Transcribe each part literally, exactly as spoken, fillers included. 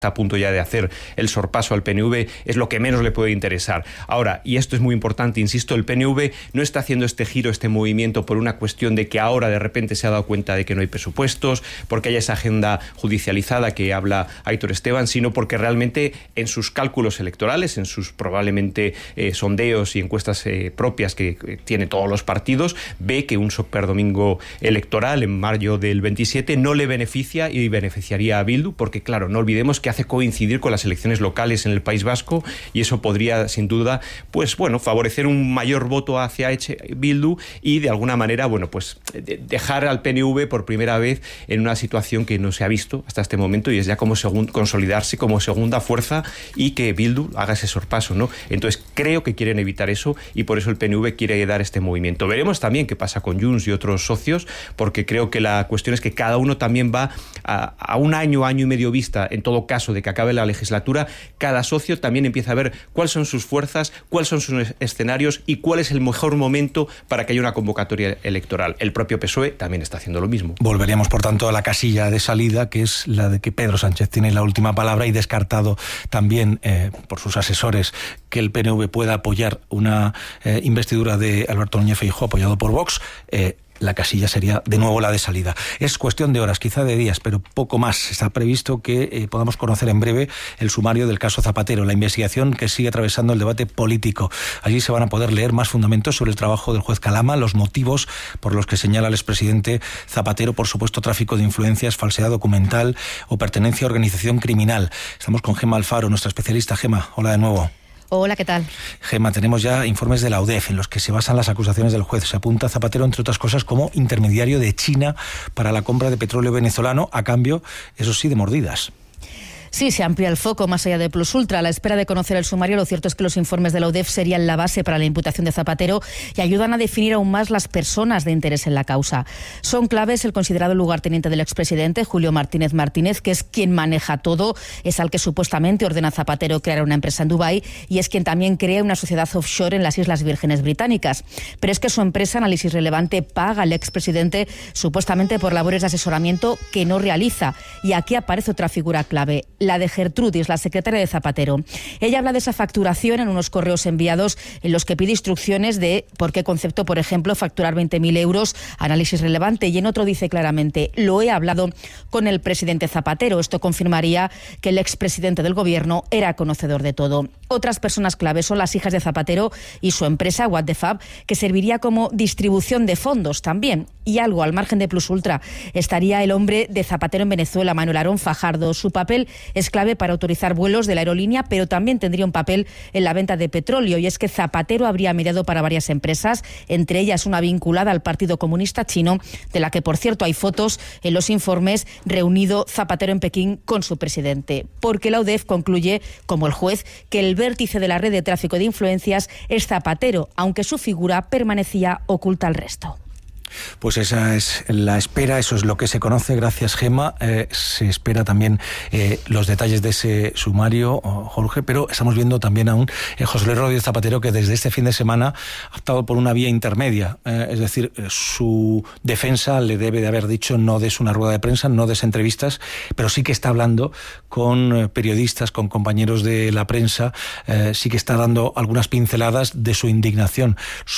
a punto ya de hacer el sorpaso al P N V, es lo que menos le puede interesar. Ahora, y esto es muy importante, insisto, el P N V no está haciendo este giro, este movimiento por una cuestión de que ahora de repente se ha dado cuenta de que no hay presupuestos, porque haya esa agenda judicializada que habla Aitor Esteban, sino porque realmente en sus cálculos electorales, en sus probablemente eh, sondeos y encuestas eh, propias que eh, tiene todos los partidos, ve que un superdomingo electoral en mayo del veintisiete no le beneficia y beneficiaría a Bildu, porque claro, no olvidemos que hace coincidir con las elecciones locales en el País Vasco y eso podría sin duda pues bueno favorecer un mayor voto hacia Bildu y de alguna manera bueno pues dejar al P N V por primera vez en una situación que no se ha visto hasta este momento y es ya como segun, consolidarse como segunda fuerza y que Bildu haga ese sorpaso, ¿no? Entonces creo que quieren evitar eso y por eso el P N V quiere dar este movimiento. Veremos también qué pasa con Junts y otros socios, porque creo que la cuestión es que cada uno también va a, a un año, año y medio vista, en todo caso de que acabe la legislatura, cada socio también empieza a ver cuáles son sus fuerzas, cuáles son sus escenarios y cuál es el mejor momento para que haya una convocatoria electoral. El propio P S O E también está haciendo lo mismo. Volveríamos, por tanto, a la casilla de salida, que es la de que Pedro Sánchez tiene la última palabra y descartado también eh, por sus asesores que el P N V pueda apoyar una eh, investidura de Alberto Núñez Feijóo apoyado por Vox. Eh, La casilla sería de nuevo la de salida. Es cuestión de horas, quizá de días, pero poco más. Está previsto que eh, podamos conocer en breve el sumario del caso Zapatero, la investigación que sigue atravesando el debate político. Allí se van a poder leer más fundamentos sobre el trabajo del juez Calama, los motivos por los que señala el expresidente Zapatero, por supuesto, tráfico de influencias, falsedad documental o pertenencia a organización criminal. Estamos con Gemma Alfaro, nuestra especialista. Gemma, hola de nuevo. Hola, ¿qué tal? Gemma, tenemos ya informes de la U D E F en los que se basan las acusaciones del juez. Se apunta a Zapatero, entre otras cosas, como intermediario de China para la compra de petróleo venezolano, a cambio, eso sí, de mordidas. Sí, se amplía el foco más allá de Plus Ultra. A la espera de conocer el sumario, lo cierto es que los informes de la U D E F serían la base para la imputación de Zapatero y ayudan a definir aún más las personas de interés en la causa. Son claves el considerado lugarteniente del expresidente, Julio Martínez Martínez, que es quien maneja todo, es al que supuestamente ordena a Zapatero crear una empresa en Dubái y es quien también crea una sociedad offshore en las Islas Vírgenes Británicas. Pero es que su empresa, Análisis Relevante, paga al expresidente supuestamente por labores de asesoramiento que no realiza. Y aquí aparece otra figura clave, la de Gertrudis, la secretaria de Zapatero. Ella habla de esa facturación en unos correos enviados en los que pide instrucciones de por qué concepto, por ejemplo, facturar veinte mil euros, Análisis Relevante, y en otro dice claramente, lo he hablado con el presidente Zapatero. Esto confirmaría que el expresidente del gobierno era conocedor de todo. Otras personas claves son las hijas de Zapatero y su empresa, What the Fab, que serviría como distribución de fondos también. Y algo al margen de Plus Ultra estaría el hombre de Zapatero en Venezuela, Manuel Aarón Fajardo. Su papel es clave para autorizar vuelos de la aerolínea, pero también tendría un papel en la venta de petróleo. Y es que Zapatero habría mediado para varias empresas, entre ellas una vinculada al Partido Comunista Chino, de la que, por cierto, hay fotos en los informes, reunido Zapatero en Pekín con su presidente. Porque la U D E F concluye, como el juez, que el vértice de la red de tráfico de influencias es Zapatero, aunque su figura permanecía oculta al resto. Pues esa es la espera, eso es lo que se conoce. Gracias, Gemma. Eh, se espera también eh, los detalles de ese sumario, Jorge, pero estamos viendo también a un eh, José Luis Rodríguez Zapatero que desde este fin de semana ha optado por una vía intermedia. Eh, es decir, eh, su defensa le debe de haber dicho no des una rueda de prensa, no des entrevistas, pero sí que está hablando con eh, periodistas, con compañeros de la prensa, eh, sí que está dando algunas pinceladas de su indignación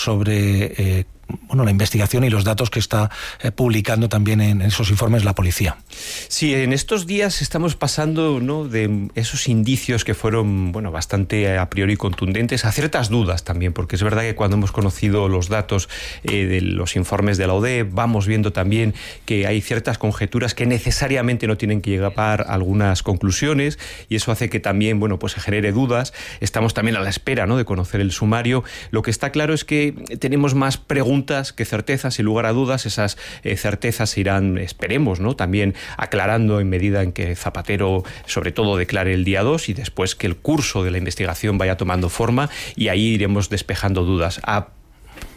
sobre eh, bueno, la investigación y los datos que está eh, publicando también en esos informes la policía. Sí, en estos días estamos pasando, ¿no?, de esos indicios que fueron, bueno, bastante a priori contundentes a ciertas dudas también, porque es verdad que cuando hemos conocido los datos eh, de los informes de la U D E F, vamos viendo también que hay ciertas conjeturas que necesariamente no tienen que llegar a algunas conclusiones y eso hace que también, bueno, pues se genere dudas. Estamos también a la espera, ¿no?, de conocer el sumario. Lo que está claro es que tenemos más preguntas que certezas, sin lugar a dudas. Esas eh, certezas se irán, esperemos, ¿no?, también aclarando en medida en que Zapatero, sobre todo, declare el día dos y después que el curso de la investigación vaya tomando forma y ahí iremos despejando dudas. A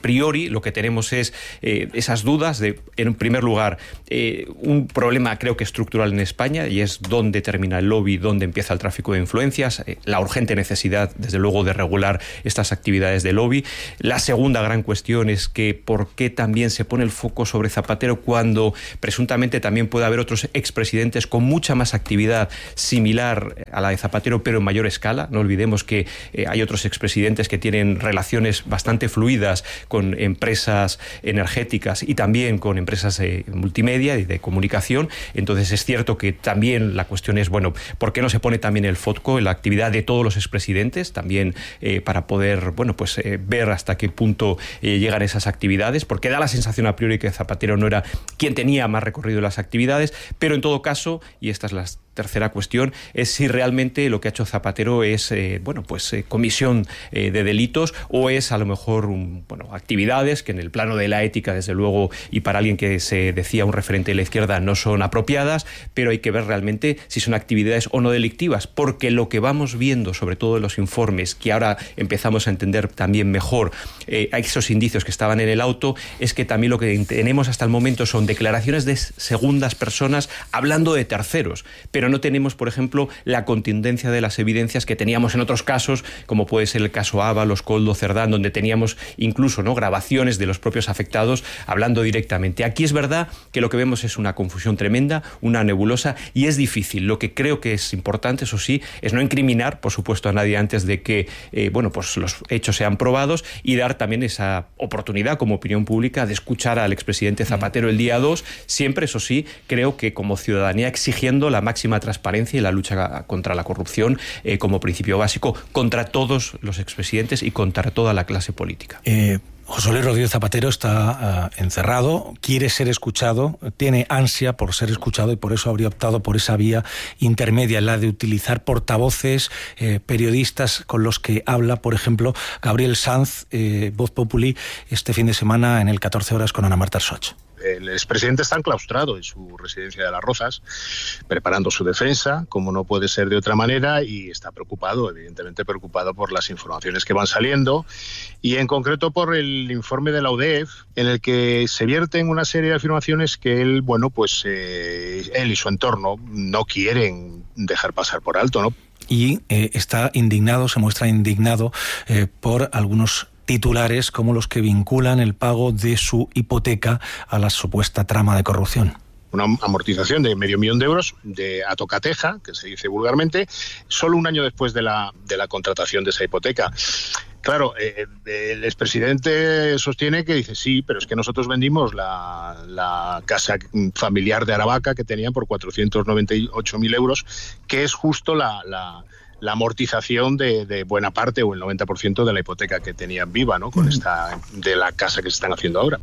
priori lo que tenemos es eh, esas dudas de, en primer lugar, eh, un problema creo que estructural en España, y es dónde termina el lobby, dónde empieza el tráfico de influencias, eh, la urgente necesidad, desde luego, de regular estas actividades de lobby. La segunda gran cuestión es que por qué también se pone el foco sobre Zapatero cuando presuntamente también puede haber otros expresidentes con mucha más actividad similar a la de Zapatero, pero en mayor escala. No olvidemos que eh, hay otros expresidentes que tienen relaciones bastante fluidas con empresas energéticas y también con empresas eh, multimedia y de comunicación. Entonces es cierto que también la cuestión es, bueno, ¿por qué no se pone también el foco en la actividad de todos los expresidentes? También eh, para poder, bueno, pues eh, ver hasta qué punto eh, llegan esas actividades, porque da la sensación a priori que Zapatero no era quien tenía más recorrido en las actividades, pero en todo caso, y esta es la tercera cuestión, es si realmente lo que ha hecho Zapatero es, eh, bueno, pues eh, comisión eh, de delitos, o es a lo mejor, un, bueno, actividades que en el plano de la ética, desde luego, y para alguien que se decía un referente de la izquierda, no son apropiadas, pero hay que ver realmente si son actividades o no delictivas, porque lo que vamos viendo, sobre todo en los informes, que ahora empezamos a entender también mejor, eh, esos indicios que estaban en el auto, es que también lo que tenemos hasta el momento son declaraciones de segundas personas hablando de terceros, pero no tenemos, por ejemplo, la contundencia de las evidencias que teníamos en otros casos, como puede ser el caso Ábalos, Koldo, Cerdán, donde teníamos incluso, ¿no?, grabaciones de los propios afectados hablando directamente. Aquí es verdad que lo que vemos es una confusión tremenda, una nebulosa, y es difícil. Lo que creo que es importante, eso sí, es no incriminar, por supuesto, a nadie antes de que eh, bueno, pues los hechos sean probados, y dar también esa oportunidad como opinión pública de escuchar al expresidente Zapatero el día dos, siempre, eso sí, creo que como ciudadanía exigiendo la máxima transparencia y la lucha contra la corrupción eh, como principio básico contra todos los expresidentes y contra toda la clase política. Eh... José Luis Rodríguez Zapatero está uh, encerrado, quiere ser escuchado, tiene ansia por ser escuchado, y por eso habría optado por esa vía intermedia, la de utilizar portavoces, eh, periodistas con los que habla, por ejemplo, Gabriel Sanz, eh, Voz Populi, este fin de semana en el catorce horas con Ana Marta Arsoch. El expresidente está enclaustrado en su residencia de Las Rozas, preparando su defensa, como no puede ser de otra manera, y está preocupado, evidentemente preocupado por las informaciones que van saliendo, y en concreto por el informe de la U D E F, en el que se vierten una serie de afirmaciones que él, bueno, pues eh, él y su entorno no quieren dejar pasar por alto, ¿no? Y eh, está indignado, se muestra indignado eh, por algunos titulares como los que vinculan el pago de su hipoteca a la supuesta trama de corrupción. Una amortización de medio millón de euros de a tocateja, que se dice vulgarmente, solo un año después de la, de la contratación de esa hipoteca. Claro, eh, el expresidente sostiene que dice sí, pero es que nosotros vendimos la, la casa familiar de Aravaca que tenían por cuatrocientos noventa y ocho mil euros, que es justo la... la la amortización de, de buena parte o el noventa por ciento de la hipoteca que tenían viva, ¿no?, con esta de la casa que se están haciendo ahora.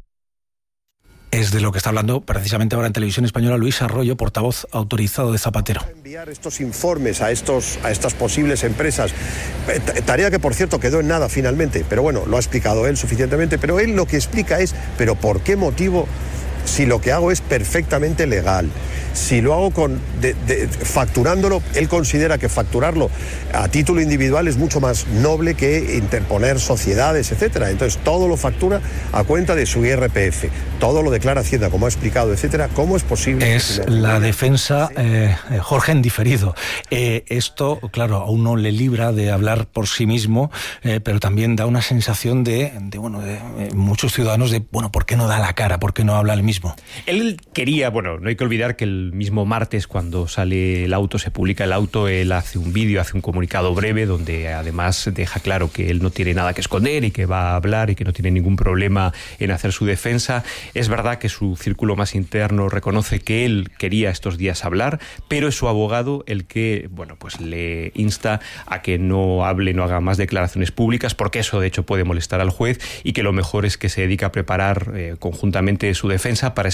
Es de lo que está hablando precisamente ahora en Televisión Española Luis Arroyo, portavoz autorizado de Zapatero. Enviar estos informes a, estos, a estas posibles empresas, tarea que por cierto quedó en nada finalmente, pero bueno, lo ha explicado él suficientemente, pero él lo que explica es, pero ¿por qué motivo, si lo que hago es perfectamente legal? Si lo hago con de, de, facturándolo, él considera que facturarlo a título individual es mucho más noble que interponer sociedades, etcétera. Entonces todo lo factura a cuenta de su I R P F, todo lo declara Hacienda, como ha explicado, etcétera. ¿Cómo es posible? Es la defensa, eh, Jorge, en diferido. Eh, esto, claro, a uno le libra de hablar por sí mismo, eh, pero también da una sensación de, de bueno, de eh, muchos ciudadanos de, bueno, ¿por qué no da la cara? ¿Por qué no habla él mismo? Él quería, bueno, no hay que olvidar que el mismo martes, cuando sale el auto, se publica el auto, él hace un vídeo, hace un comunicado breve donde además deja claro que él no tiene nada que esconder y que va a hablar y que no tiene ningún problema en hacer su defensa. Es verdad que su círculo más interno reconoce que él quería estos días hablar, pero es su abogado el que, bueno, pues le insta a que no hable, no haga más declaraciones públicas, porque eso de hecho puede molestar al juez, y que lo mejor es que se dedique a preparar eh, conjuntamente su defensa para ese día dos.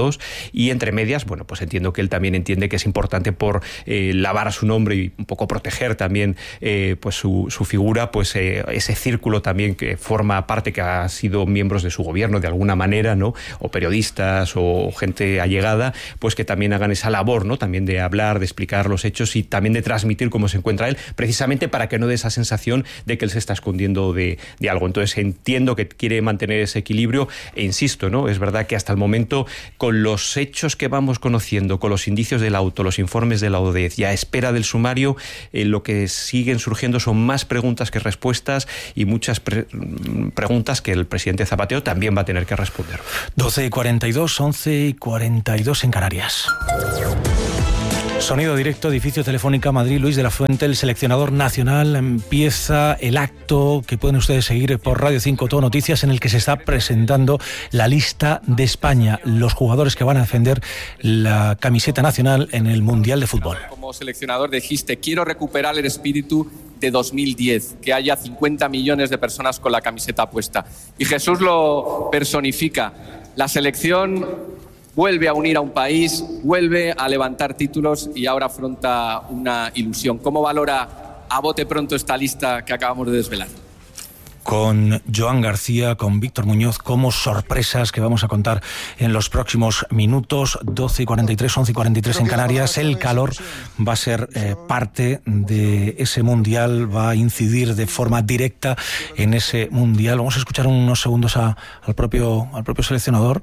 todos, y entre medias, bueno, pues entiendo que él también entiende que es importante por eh, lavar a su nombre y un poco proteger también eh, pues su, su figura, pues eh, ese círculo también que forma parte, que ha sido miembros de su gobierno de alguna manera, ¿no? O periodistas o gente allegada, pues que también hagan esa labor, ¿no? También de hablar, de explicar los hechos y también de transmitir cómo se encuentra él, precisamente para que no dé esa sensación de que él se está escondiendo de, de algo. Entonces entiendo que quiere mantener ese equilibrio e insisto, ¿no? Es verdad que hasta el momento, con los hechos que vamos conociendo, con los indicios del auto, los informes de la O D E Z y a espera del sumario, eh, lo que siguen surgiendo son más preguntas que respuestas y muchas pre preguntas que el presidente Zapatero también va a tener que responder. doce y cuarenta y dos, once y cuarenta y dos en Canarias. Sonido directo, edificio Telefónica Madrid, Luis de la Fuente, el seleccionador nacional. Empieza el acto que pueden ustedes seguir por Radio cinco Todo Noticias, en el que se está presentando la lista de España, los jugadores que van a defender la camiseta nacional en el Mundial de Fútbol. Como seleccionador dijiste, quiero recuperar el espíritu de dos mil diez, que haya cincuenta millones de personas con la camiseta puesta. Y Jesús lo personifica. La selección vuelve a unir a un país, vuelve a levantar títulos y ahora afronta una ilusión. ¿Cómo valora a bote pronto esta lista que acabamos de desvelar? Con Joan García, con Víctor Muñoz, como sorpresas que vamos a contar en los próximos minutos. Doce y cuarenta y tres, once y cuarenta y tres en Canarias. El calor va a ser eh, parte de ese mundial, va a incidir de forma directa en ese mundial. Vamos a escuchar unos segundos a, al, propio, al propio seleccionador.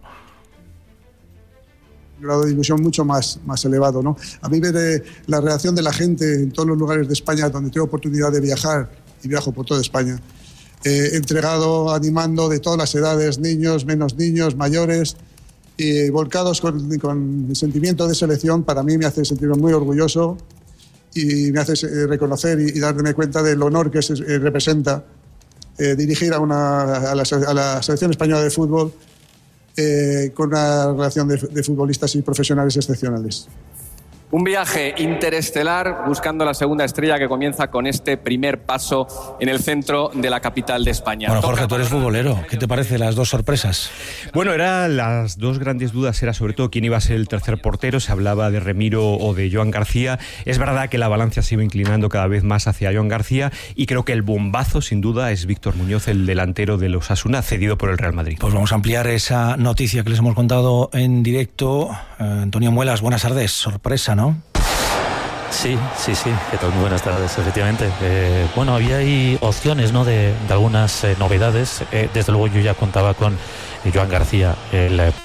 Un grado de ilusión mucho más, más elevado, ¿no? A mí ver eh, la reacción de la gente en todos los lugares de España donde tengo oportunidad de viajar, y viajo por toda España, eh, entregado, animando de todas las edades, niños, menos niños, mayores, y volcados con, con el sentimiento de selección, para mí me hace sentirme muy orgulloso y me hace eh, reconocer y, y darme cuenta del honor que se eh, representa eh, dirigir a, una, a, la, a la selección española de fútbol, Eh, con una relación de, de futbolistas y profesionales excepcionales. Un viaje interestelar buscando la segunda estrella que comienza con este primer paso en el centro de la capital de España. Bueno, Jorge, tú eres futbolero. ¿Qué te parece las dos sorpresas? Bueno, era las dos grandes dudas, era sobre todo quién iba a ser el tercer portero. Se hablaba de Remiro o de Joan García. Es verdad que la balanza se iba inclinando cada vez más hacia Joan García y creo que el bombazo, sin duda, es Víctor Muñoz, el delantero de los Osasuna, cedido por el Real Madrid. Pues vamos a ampliar esa noticia que les hemos contado en directo. Eh, Antonio Muelas, buenas tardes. Sorpresa, ¿no? Sí, sí, sí, ¿qué tal? Muy buenas tardes, efectivamente. Eh, bueno, había ahí opciones, ¿no?, de, de algunas eh, novedades. Eh, desde luego yo ya contaba con eh, Joan García, el, el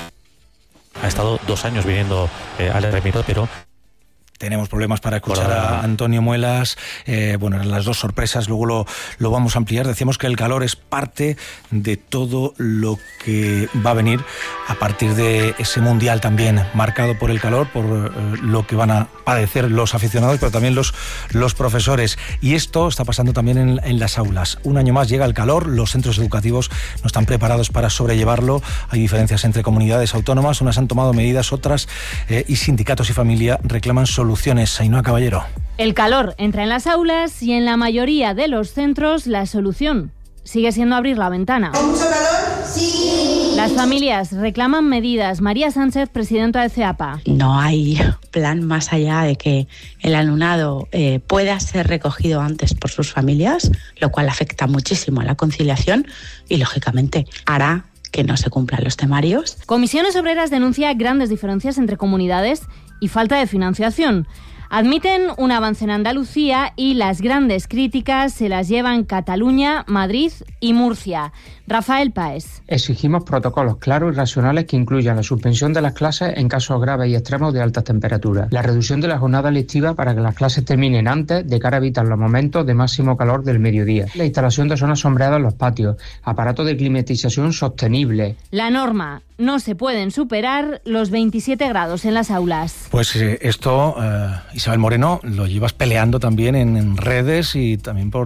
ha estado dos años viniendo eh, al Remiro, pero tenemos problemas para escuchar a Antonio Muelas. Eh, bueno, eran las dos sorpresas, luego lo, lo vamos a ampliar. Decíamos que el calor es parte de todo lo que va a venir a partir de ese mundial también marcado por el calor, por eh, lo que van a padecer los aficionados, pero también los, los profesores. Y esto está pasando también en, en las aulas. Un año más llega el calor, los centros educativos no están preparados para sobrellevarlo. Hay diferencias entre comunidades autónomas, unas han tomado medidas, otras eh, y sindicatos y familia reclaman soluciones. Ainhoa Caballero. El calor entra en las aulas y en la mayoría de los centros la solución sigue siendo abrir la ventana. ¿Con mucho calor? Sí. Las familias reclaman medidas. María Sánchez, presidenta de CEAPA. No hay plan más allá de que el alumnado eh, pueda ser recogido antes por sus familias, lo cual afecta muchísimo a la conciliación y, lógicamente, hará que no se cumplan los temarios. Comisiones Obreras denuncia grandes diferencias entre comunidades y falta de financiación. Admiten un avance en Andalucía y las grandes críticas se las llevan Cataluña, Madrid y Murcia. Rafael Páez. Exigimos protocolos claros y racionales que incluyan la suspensión de las clases en casos graves y extremos de altas temperaturas, la reducción de la jornada lectiva para que las clases terminen antes de cara a evitar los momentos de máximo calor del mediodía, la instalación de zonas sombreadas en los patios, aparatos de climatización sostenible. La norma: no se pueden superar los veintisiete grados en las aulas. Pues eh, esto, eh, Isabel Moreno, lo llevas peleando también en, en redes y también por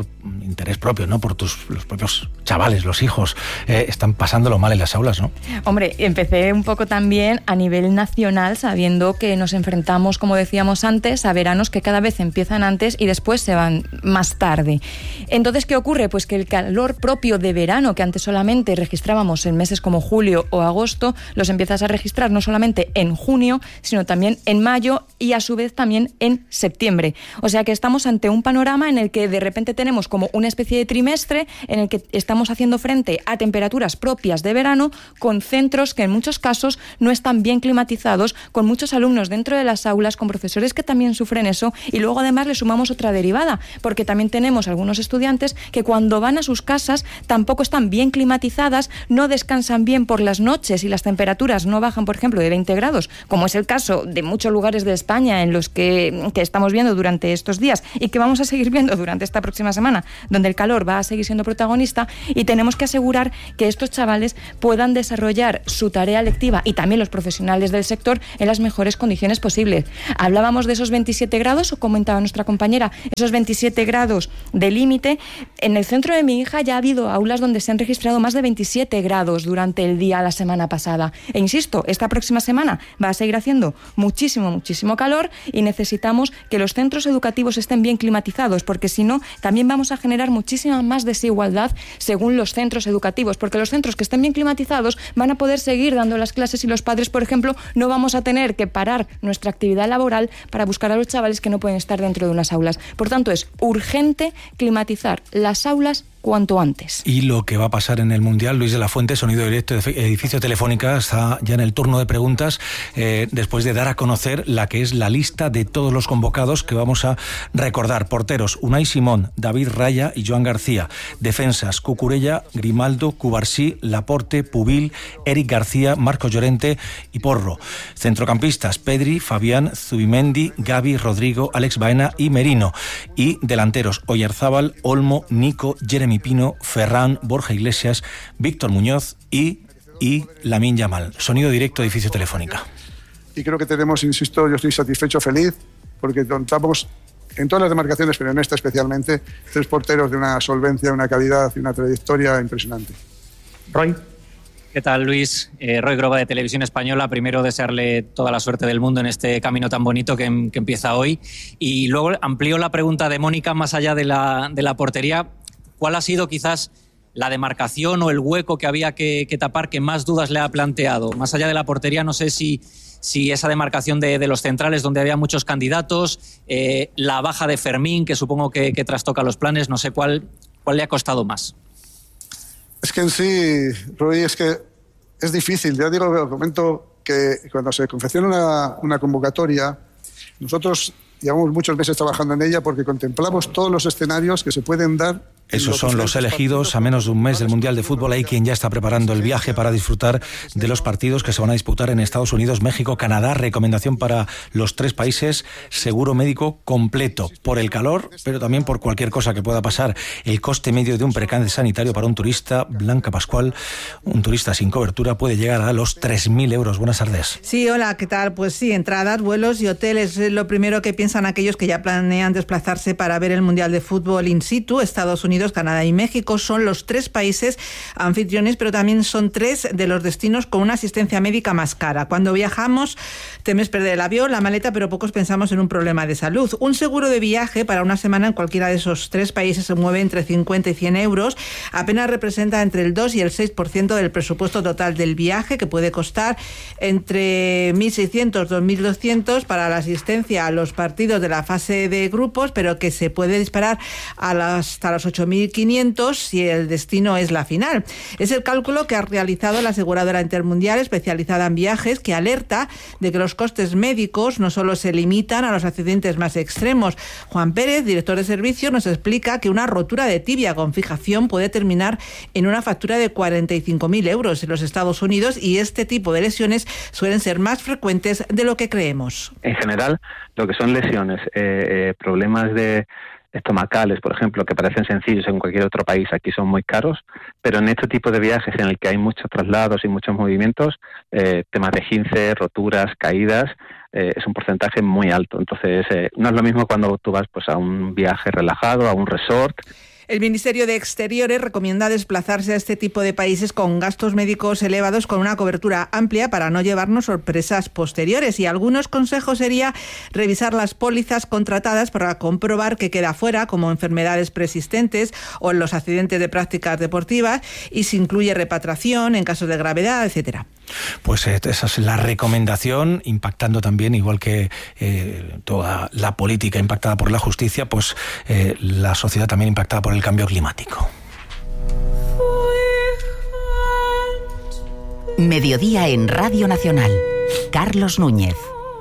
interés propio, ¿no? Por tus los propios chavales, los hijos, eh, están pasándolo mal en las aulas, ¿no? Hombre, empecé un poco también a nivel nacional, sabiendo que nos enfrentamos, como decíamos antes, a veranos que cada vez empiezan antes y después se van más tarde. Entonces, ¿qué ocurre? Pues que el calor propio de verano, que antes solamente registrábamos en meses como julio o agosto, los empiezas a registrar no solamente en junio, sino también en mayo y a su vez también en septiembre. O sea que estamos ante un panorama en el que de repente tenemos como una especie de trimestre en el que estamos haciendo frente a temperaturas propias de verano con centros que en muchos casos no están bien climatizados, con muchos alumnos dentro de las aulas, con profesores que también sufren eso, y luego además le sumamos otra derivada, porque también tenemos algunos estudiantes que cuando van a sus casas tampoco están bien climatizadas, no descansan bien por las noches y las temperaturas no bajan, por ejemplo, de veinte grados, como es el caso de muchos lugares de España en los que, que estamos viendo durante estos días y que vamos a seguir viendo durante esta próxima semana, donde el calor va a seguir siendo protagonista, y tenemos que asegurar que estos chavales puedan desarrollar su tarea lectiva y también los profesionales del sector en las mejores condiciones posibles. Hablábamos de esos veintisiete grados, o comentaba nuestra compañera, esos veintisiete grados de límite. En el centro de mi hija ya ha habido aulas donde se han registrado más de veintisiete grados durante el día la semana pasada. E insisto, esta próxima semana va a seguir haciendo muchísimo, muchísimo calor y necesitamos que los centros educativos estén bien climatizados, porque si no, también vamos a generar muchísima más desigualdad según los centros educativos, porque los centros que estén bien climatizados van a poder seguir dando las clases y los padres, por ejemplo, no vamos a tener que parar nuestra actividad laboral para buscar a los chavales que no pueden estar dentro de unas aulas. Por tanto, es urgente climatizar las aulas cuanto antes. Y lo que va a pasar en el Mundial, Luis de la Fuente, Sonido Directo de Edificio Telefónica, está ya en el turno de preguntas, eh, después de dar a conocer la que es la lista de todos los convocados que vamos a recordar. Porteros: Unai Simón, David Raya y Joan García. Defensas: Cucurella, Grimaldo, Cubarsí, Laporte, Pubil, Eric García, Marcos Llorente y Porro. Centrocampistas: Pedri, Fabián, Zubimendi, Gavi, Rodrigo, Alex Baena y Merino. Y delanteros: Oyarzábal, Olmo, Nico, Jeremy Pino, Ferran, Borja Iglesias, Víctor Muñoz y, y Lamine Yamal. Sonido Directo, Edificio Telefónica. Y creo que tenemos, insisto, yo estoy satisfecho, feliz, porque contamos en todas las demarcaciones, pero en esta especialmente, tres porteros de una solvencia, una calidad y una trayectoria impresionante. Roy. ¿Qué tal, Luis? Eh, Roy Groba, de Televisión Española. Primero, desearle toda la suerte del mundo en este camino tan bonito que, que empieza hoy. Y luego amplío la pregunta de Mónica más allá de la, de la portería. ¿Cuál ha sido quizás la demarcación o el hueco que había que, que tapar que más dudas le ha planteado? Más allá de la portería, no sé si, si esa demarcación de, de los centrales, donde había muchos candidatos, eh, la baja de Fermín, que supongo que, que trastoca los planes, no sé cuál, cuál le ha costado más. Es que en sí, Roy, es que es difícil. Ya digo, comento que cuando se confecciona una, una convocatoria, nosotros llevamos muchos meses trabajando en ella porque contemplamos todos los escenarios que se pueden dar. Esos son los elegidos. A menos de un mes del Mundial de Fútbol hay quien ya está preparando el viaje para disfrutar de los partidos que se van a disputar en Estados Unidos, México, Canadá. Recomendación para los tres países: seguro médico completo, por el calor, pero también por cualquier cosa que pueda pasar. El coste medio de un percance sanitario para un turista, Blanca Pascual, un turista sin cobertura, puede llegar a los tres mil euros. Buenas tardes. Sí, hola, ¿qué tal? Pues sí, entradas, vuelos y hoteles es lo primero que piensan aquellos que ya planean desplazarse para ver el Mundial de Fútbol in situ. Estados Unidos, Canadá y México son los tres países anfitriones, pero también son tres de los destinos con una asistencia médica más cara. Cuando viajamos, temes perder el avión, la maleta, pero pocos pensamos en un problema de salud. Un seguro de viaje para una semana en cualquiera de esos tres países se mueve entre cincuenta y cien euros. Apenas representa entre el dos y el seis por ciento del presupuesto total del viaje, que puede costar entre mil seiscientos, dos mil doscientos para la asistencia a los partidos de la fase de grupos, pero que se puede disparar a las, hasta los ocho mil quinientos si el destino es la final. Es el cálculo que ha realizado la aseguradora Intermundial, especializada en viajes, que alerta de que los costes médicos no solo se limitan a los accidentes más extremos. Juan Pérez, director de servicio, nos explica que una rotura de tibia con fijación puede terminar en una factura de cuarenta y cinco mil euros en los Estados Unidos, y este tipo de lesiones suelen ser más frecuentes de lo que creemos. En general, lo que son lesiones, eh, eh, problemas de estomacales, por ejemplo, que parecen sencillos en cualquier otro país, aquí son muy caros, pero en este tipo de viajes en el que hay muchos traslados y muchos movimientos, eh, temas de esguince, roturas, caídas, eh, es un porcentaje muy alto. Entonces, eh, no es lo mismo cuando tú vas pues a un viaje relajado, a un resort. El Ministerio de Exteriores recomienda desplazarse a este tipo de países con gastos médicos elevados, con una cobertura amplia para no llevarnos sorpresas posteriores. Y algunos consejos sería revisar las pólizas contratadas para comprobar que queda fuera, como enfermedades persistentes o en los accidentes de prácticas deportivas, y si incluye repatriación en casos de gravedad, etcétera. Pues eh, esa es la recomendación, impactando también, igual que eh, toda la política impactada por la justicia, pues eh, la sociedad también impactada por el cambio climático. Mediodía en Radio Nacional. Carlos Núñez.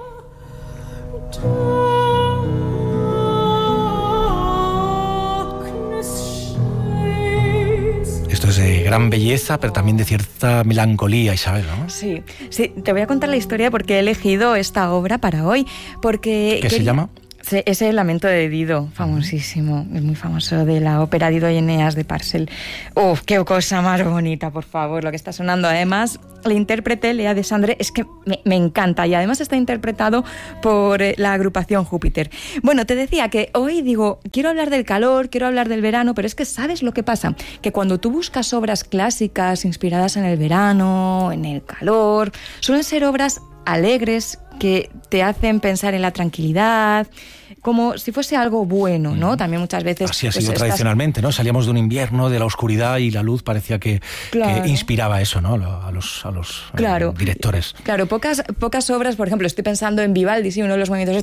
Esto es de gran belleza, pero también de cierta melancolía, Isabel, ¿no? Sí, sí, te voy a contar la historia porque he elegido esta obra para hoy. Porque ¿Qué quería... se llama? Es el Lamento de Dido, famosísimo, es muy famoso, de la ópera Dido y Eneas de Parcel. ¡Uf, qué cosa más bonita, por favor, lo que está sonando! Además, el intérprete, Lea de Sandre, es que me, me encanta, y además está interpretado por la agrupación Júpiter. Bueno, te decía que hoy digo, quiero hablar del calor, quiero hablar del verano, pero es que ¿sabes lo que pasa? Que cuando tú buscas obras clásicas inspiradas en el verano, en el calor, suelen ser obras alegres que te hacen pensar en la tranquilidad, como si fuese algo bueno, ¿no? También muchas veces... Así ha sido pues, tradicionalmente, ¿no? Salíamos de un invierno, de la oscuridad, y la luz parecía que, claro. que inspiraba eso, ¿no? A los, a los claro. eh, directores. Claro, pocas, pocas obras, por ejemplo, estoy pensando en Vivaldi, sí, uno de los movimientos...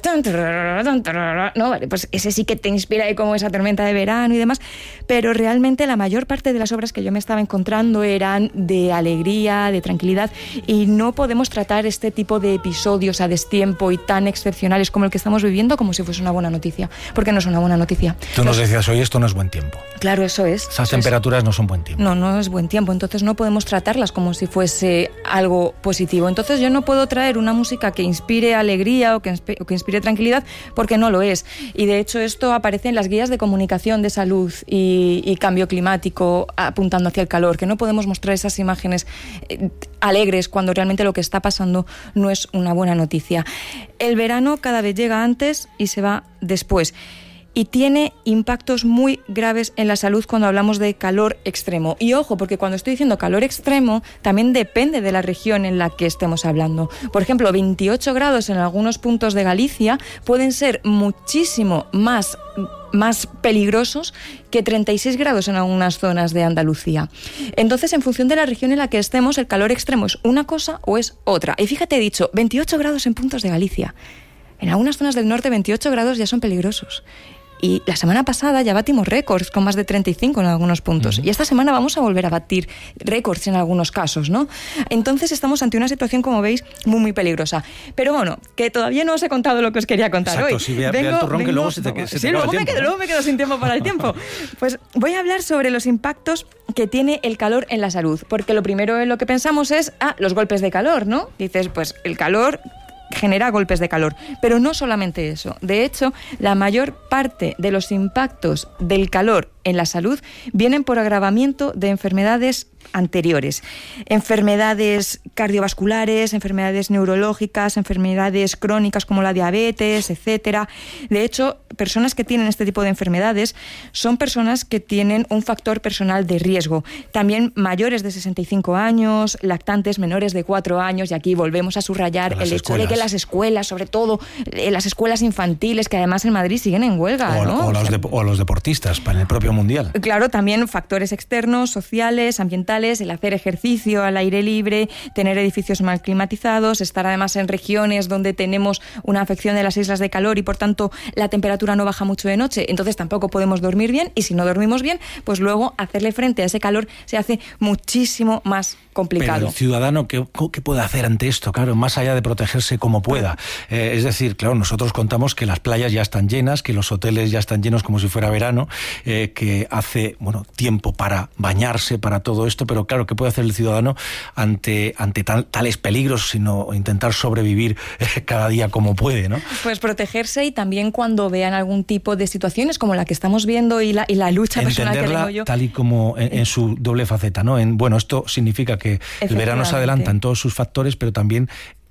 No, vale, pues ese sí que te inspira ahí como esa tormenta de verano y demás, pero realmente la mayor parte de las obras que yo me estaba encontrando eran de alegría, de tranquilidad, y no podemos tratar este tipo de episodios a destiempo y tan excepcionales como el que estamos viviendo como si fuese una buena noticia, porque no es una buena noticia. Tú nos decías hoy, esto no es buen tiempo. Claro, eso es. Esas eso temperaturas es. no son buen tiempo. No, no es buen tiempo, entonces no podemos tratarlas como si fuese algo positivo. Entonces yo no puedo traer una música que inspire alegría o que, insp- o que inspire tranquilidad, porque no lo es. Y de hecho esto aparece en las guías de comunicación de salud y, y cambio climático, apuntando hacia el calor, que no podemos mostrar esas imágenes eh, alegres cuando realmente lo que está pasando no es una buena noticia. El verano cada vez llega antes y se va después, y tiene impactos muy graves en la salud cuando hablamos de calor extremo. Y ojo, porque cuando estoy diciendo calor extremo, también depende de la región en la que estemos hablando. Por ejemplo, veintiocho grados en algunos puntos de Galicia pueden ser muchísimo más, más peligrosos que treinta y seis grados en algunas zonas de Andalucía. Entonces, en función de la región en la que estemos, el calor extremo es una cosa o es otra. Y fíjate, he dicho, veintiocho grados en puntos de Galicia. En algunas zonas del norte, veintiocho grados ya son peligrosos. Y la semana pasada ya batimos récords con más de treinta y cinco en algunos puntos. Uh-huh. Y esta semana vamos a volver a batir récords en algunos casos, ¿no? Entonces estamos ante una situación, como veis, muy, muy peligrosa. Pero bueno, que todavía no os he contado lo que os quería contar Exacto, hoy. Sí, vea, vengo, vea el turrón vengo, que luego se te, se te sí, acaba luego el me tiempo. Quedo, luego me quedo sin tiempo para el tiempo. Pues voy a hablar sobre los impactos que tiene el calor en la salud. Porque lo primero en lo que pensamos es, ah, los golpes de calor, ¿no? Dices, pues el calor genera golpes de calor, pero no solamente eso. De hecho, la mayor parte de los impactos del calor en la salud vienen por agravamiento de enfermedades anteriores. Enfermedades cardiovasculares, enfermedades neurológicas, enfermedades crónicas como la diabetes, etcétera. De hecho, personas que tienen este tipo de enfermedades son personas que tienen un factor personal de riesgo. También mayores de sesenta y cinco años, lactantes menores de cuatro años, y aquí volvemos a subrayar el hecho de que las escuelas, sobre todo las escuelas infantiles, que además en Madrid siguen en huelga, o, ¿no? o, los de, o los deportistas, para el propio mundial. Claro, también factores externos, sociales, ambientales, el hacer ejercicio al aire libre, tener edificios mal climatizados, estar además en regiones donde tenemos una afección de las islas de calor y por tanto la temperatura no baja mucho de noche, entonces tampoco podemos dormir bien, y si no dormimos bien, pues luego hacerle frente a ese calor se hace muchísimo más complicado. Pero el ciudadano, ¿qué, qué puede hacer ante esto? Claro, más allá de protegerse como pueda. Eh, es decir, claro, nosotros contamos que las playas ya están llenas, que los hoteles ya están llenos como si fuera verano, eh, que hace, bueno, tiempo para bañarse, para todo esto, pero claro, ¿qué puede hacer el ciudadano ante, ante tal, tales peligros, sino intentar sobrevivir eh, cada día como puede, ¿no? Pues protegerse, y también cuando vean algún tipo de situaciones como la que estamos viendo y la, y la lucha personal que tengo yo. Tal y como en, en su doble faceta, ¿no? En, bueno, esto significa que el verano se adelanta en todos sus factores, pero también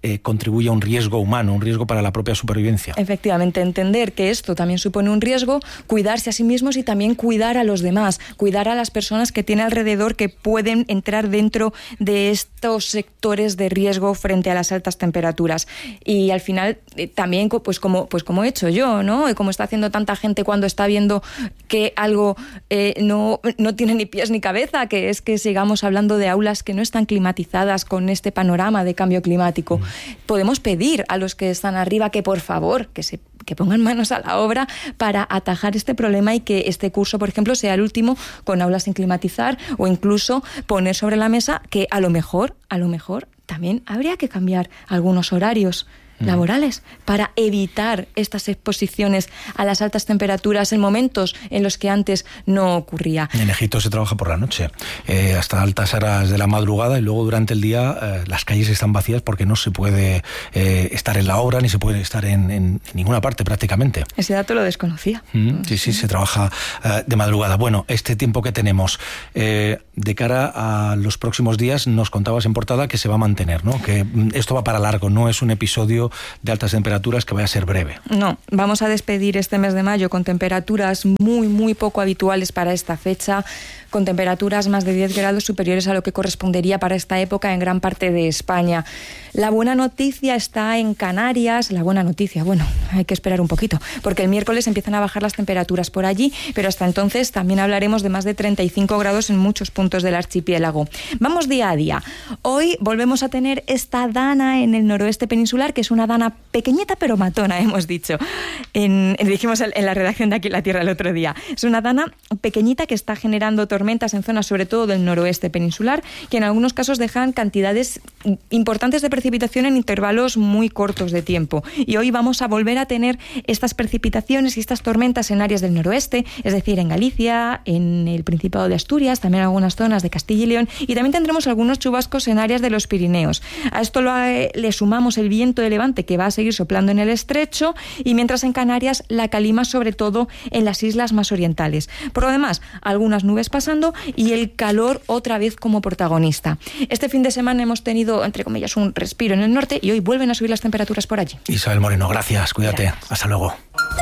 eh, contribuye a un riesgo humano, un riesgo para la propia supervivencia. Efectivamente, entender que esto también supone un riesgo, cuidarse a sí mismos y también cuidar a los demás, cuidar a las personas que tiene alrededor que pueden entrar dentro de estos sectores de riesgo frente a las altas temperaturas. Y al final, eh, también, pues como, pues como he hecho yo, ¿no? Y como está haciendo tanta gente cuando está viendo que algo eh, no, no tiene ni pies ni cabeza, que es que sigamos hablando de aulas que no están climatizadas con este panorama de cambio climático. Mm. Podemos pedir a los que están arriba que por favor, que se que pongan manos a la obra para atajar este problema y que este curso, por ejemplo, sea el último con aulas sin climatizar, o incluso poner sobre la mesa que a lo mejor, a lo mejor también habría que cambiar algunos horarios laborales para evitar estas exposiciones a las altas temperaturas en momentos en los que antes no ocurría. En Egipto se trabaja por la noche, eh, hasta altas horas de la madrugada, y luego durante el día eh, las calles están vacías porque no se puede eh, estar en la obra ni se puede estar en, en, en ninguna parte prácticamente. Ese dato lo desconocía. Mm, sí, sí, se trabaja eh, de madrugada. Bueno, este tiempo que tenemos eh, de cara a los próximos días, nos contabas en portada que se va a mantener, ¿no? Que esto va para largo, no es un episodio de altas temperaturas que vaya a ser breve. No, vamos a despedir este mes de mayo con temperaturas muy, muy poco habituales para esta fecha, con temperaturas más de diez grados superiores a lo que correspondería para esta época en gran parte de España. La buena noticia está en Canarias, la buena noticia, bueno, hay que esperar un poquito, porque el miércoles empiezan a bajar las temperaturas por allí, pero hasta entonces también hablaremos de más de treinta y cinco grados en muchos puntos del archipiélago. Vamos día a día. Hoy volvemos a tener esta dana en el noroeste peninsular, que es una dana pequeñita pero matona, hemos dicho. En, dijimos en la redacción de Aquí en la Tierra el otro día. Es una dana pequeñita que está generando tormentas en zonas sobre todo del noroeste peninsular, que en algunos casos dejan cantidades importantes de precipitación en intervalos muy cortos de tiempo. Y hoy vamos a volver a tener estas precipitaciones y estas tormentas en áreas del noroeste, es decir, en Galicia, en el Principado de Asturias, también en algunas zonas de Castilla y León, y también tendremos algunos chubascos en áreas de los Pirineos. A esto lo, le sumamos el viento de levante que va a seguir soplando en el estrecho, y mientras en Canarias la calima sobre todo en las islas más orientales. Por lo demás, algunas nubes pasando y el calor otra vez como protagonista. Este fin de semana hemos tenido, entre comillas, un respiro en el norte y hoy vuelven a subir las temperaturas por allí. Isabel Moreno, gracias, cuídate, gracias. Hasta luego.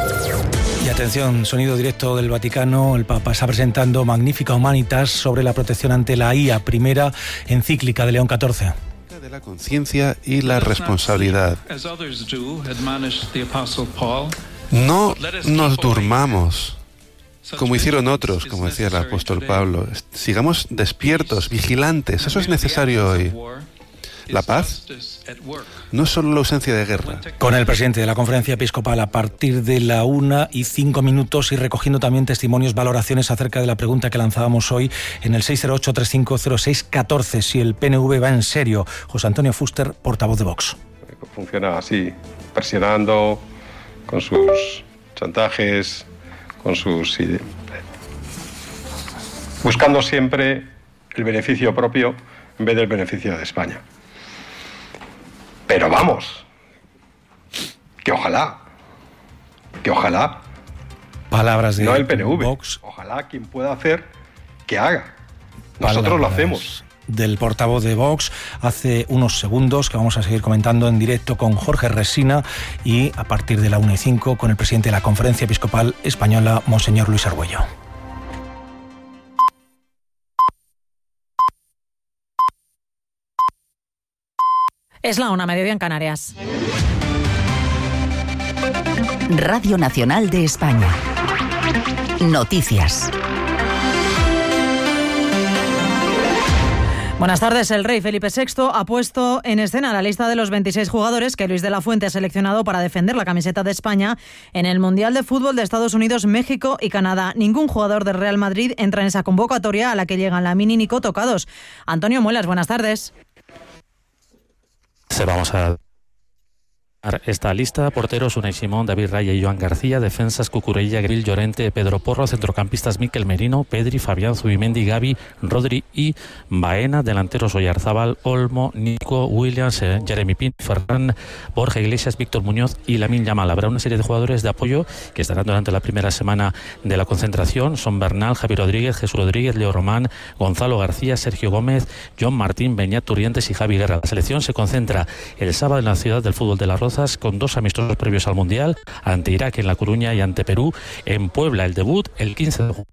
Y atención, sonido directo del Vaticano. El Papa está presentando Magnificat Humanitas sobre la protección ante la I A, primera encíclica de León catorce. De la conciencia y la responsabilidad. No nos durmamos, como hicieron otros, como decía el apóstol Pablo. Sigamos despiertos, vigilantes. Eso es necesario hoy. La paz no es solo la ausencia de guerra. Con el presidente de la Conferencia Episcopal a partir de la una y cinco minutos, y recogiendo también testimonios, valoraciones acerca de la pregunta que lanzábamos hoy en el seis cero ocho, tres cinco cero seis uno cuatro, si el P N V va en serio. José Antonio Fuster, portavoz de Vox. Funciona así, presionando, con sus chantajes, con sus... buscando siempre el beneficio propio en vez del beneficio de España. Pero vamos, que ojalá, que ojalá, palabras de no el P N V, Vox. Ojalá quien pueda hacer, que haga. Nosotros palabras lo hacemos. Del portavoz de Vox hace unos segundos, que vamos a seguir comentando en directo con Jorge Resina, y a partir de la una y cinco con el presidente de la Conferencia Episcopal Española, Monseñor Luis Argüello. Es la una, mediodía en Canarias. Radio Nacional de España. Noticias. Buenas tardes. El rey Felipe sexto ha puesto en escena la lista de los veintiséis jugadores que Luis de la Fuente ha seleccionado para defender la camiseta de España en el Mundial de Fútbol de Estados Unidos, México y Canadá. Ningún jugador del Real Madrid entra en esa convocatoria a la que llegan Lamine y Nico tocados. Antonio Muelas, buenas tardes. Se vamos a Esta lista: porteros Unai Simón, David Raya y Joan García; defensas Cucurella, Grill, Llorente, Pedro Porro; centrocampistas Mikel Merino, Pedri, Fabián, Zubimendi, Gavi, Rodri y Baena; delanteros Oyarzábal, Olmo, Nico, Williams, eh, Jeremy Pin, Ferran, Borja Iglesias, Víctor Muñoz y Lamine Yamal. Habrá una serie de jugadores de apoyo que estarán durante la primera semana de la concentración. Son Bernal, Javi Rodríguez, Jesús Rodríguez, Leo Román, Gonzalo García, Sergio Gómez, John Martín, Beñat Turrientes y Javi Guerra. La selección se concentra el sábado en la ciudad del fútbol de Las Rozas, con dos amistosos previos al Mundial, ante Irak en La Coruña y ante Perú en Puebla. El debut el quince de junio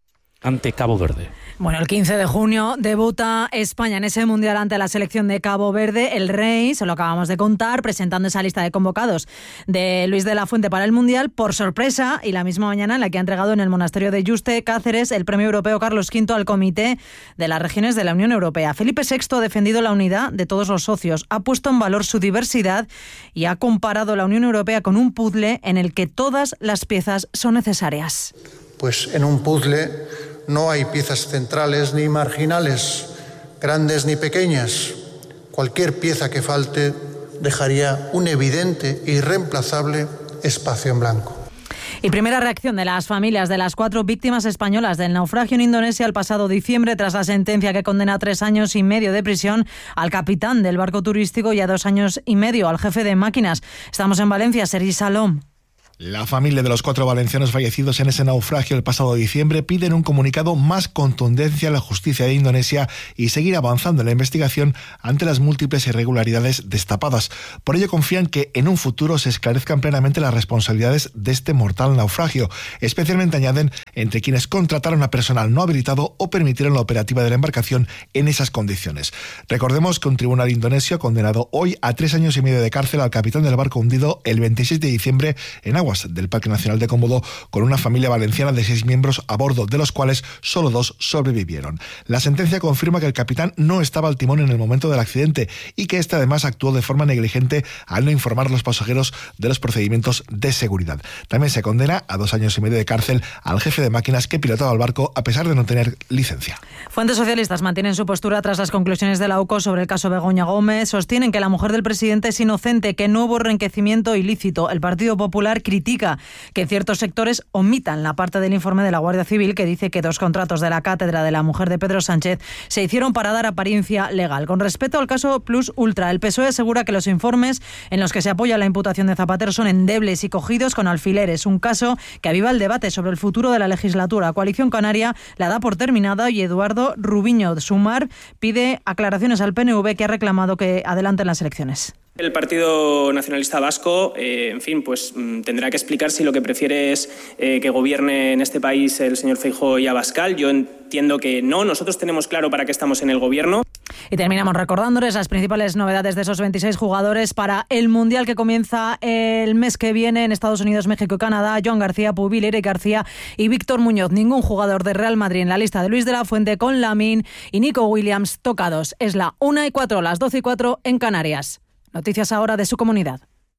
ante Cabo Verde. Bueno, el quince de junio debuta España en ese Mundial ante la selección de Cabo Verde. El Rey, se lo acabamos de contar, presentando esa lista de convocados de Luis de la Fuente para el Mundial, por sorpresa, y la misma mañana en la que ha entregado en el monasterio de Yuste, Cáceres, el premio europeo Carlos quinto al Comité de las Regiones de la Unión Europea. Felipe sexto ha defendido la unidad de todos los socios, ha puesto en valor su diversidad y ha comparado la Unión Europea con un puzzle en el que todas las piezas son necesarias. Pues en un puzzle no hay piezas centrales ni marginales, grandes ni pequeñas. Cualquier pieza que falte dejaría un evidente e irreemplazable espacio en blanco. Y primera reacción de las familias de las cuatro víctimas españolas del naufragio en Indonesia el pasado diciembre, tras la sentencia que condena a tres años y medio de prisión al capitán del barco turístico y a dos años y medio al jefe de máquinas. Estamos en Valencia, Sergi Salom. La familia de los cuatro valencianos fallecidos en ese naufragio el pasado diciembre piden un comunicado más contundencia a la justicia de Indonesia y seguir avanzando en la investigación ante las múltiples irregularidades destapadas. Por ello confían que en un futuro se esclarezcan plenamente las responsabilidades de este mortal naufragio. Especialmente añaden entre quienes contrataron a personal no habilitado o permitieron la operativa de la embarcación en esas condiciones. Recordemos que un tribunal indonesio ha condenado hoy a tres años y medio de cárcel al capitán del barco hundido el veintiséis de diciembre en aguas del Parque Nacional de Cómodo, con una familia valenciana de seis miembros a bordo, de los cuales solo dos sobrevivieron. La sentencia confirma que el capitán no estaba al timón en el momento del accidente y que éste además actuó de forma negligente al no informar a los pasajeros de los procedimientos de seguridad. También se condena a dos años y medio de cárcel al jefe de máquinas que pilotaba el barco a pesar de no tener licencia. Fuentes socialistas mantienen su postura tras las conclusiones de la U C O sobre el caso Begoña Gómez. Sostienen que la mujer del presidente es inocente, que no hubo enriquecimiento ilícito. El Partido Popular critica que ciertos sectores omitan la parte del informe de la Guardia Civil que dice que dos contratos de la cátedra de la mujer de Pedro Sánchez se hicieron para dar apariencia legal. Con respecto al caso Plus Ultra, el P S O E asegura que los informes en los que se apoya la imputación de Zapatero son endebles y cogidos con alfileres, un caso que aviva el debate sobre el futuro de la legislatura. Coalición Canaria la da por terminada y Eduardo Rubiño de Sumar pide aclaraciones al P N V, que ha reclamado que adelanten las elecciones. El Partido Nacionalista Vasco, eh, en fin, pues tendrá que explicar si lo que prefiere es eh, que gobierne en este país el señor Feijóo y Abascal. Yo entiendo que no, nosotros tenemos claro para qué estamos en el gobierno. Y terminamos recordándoles las principales novedades de esos veintiséis jugadores para el Mundial que comienza el mes que viene en Estados Unidos, México y Canadá. Joan García, Pubil, Eric García y Víctor Muñoz. Ningún jugador de Real Madrid en la lista de Luis de la Fuente, con Lamine y Nico Williams tocados. Es la una y cuatro, las doce y cuatro en Canarias. Noticias ahora de su comunidad.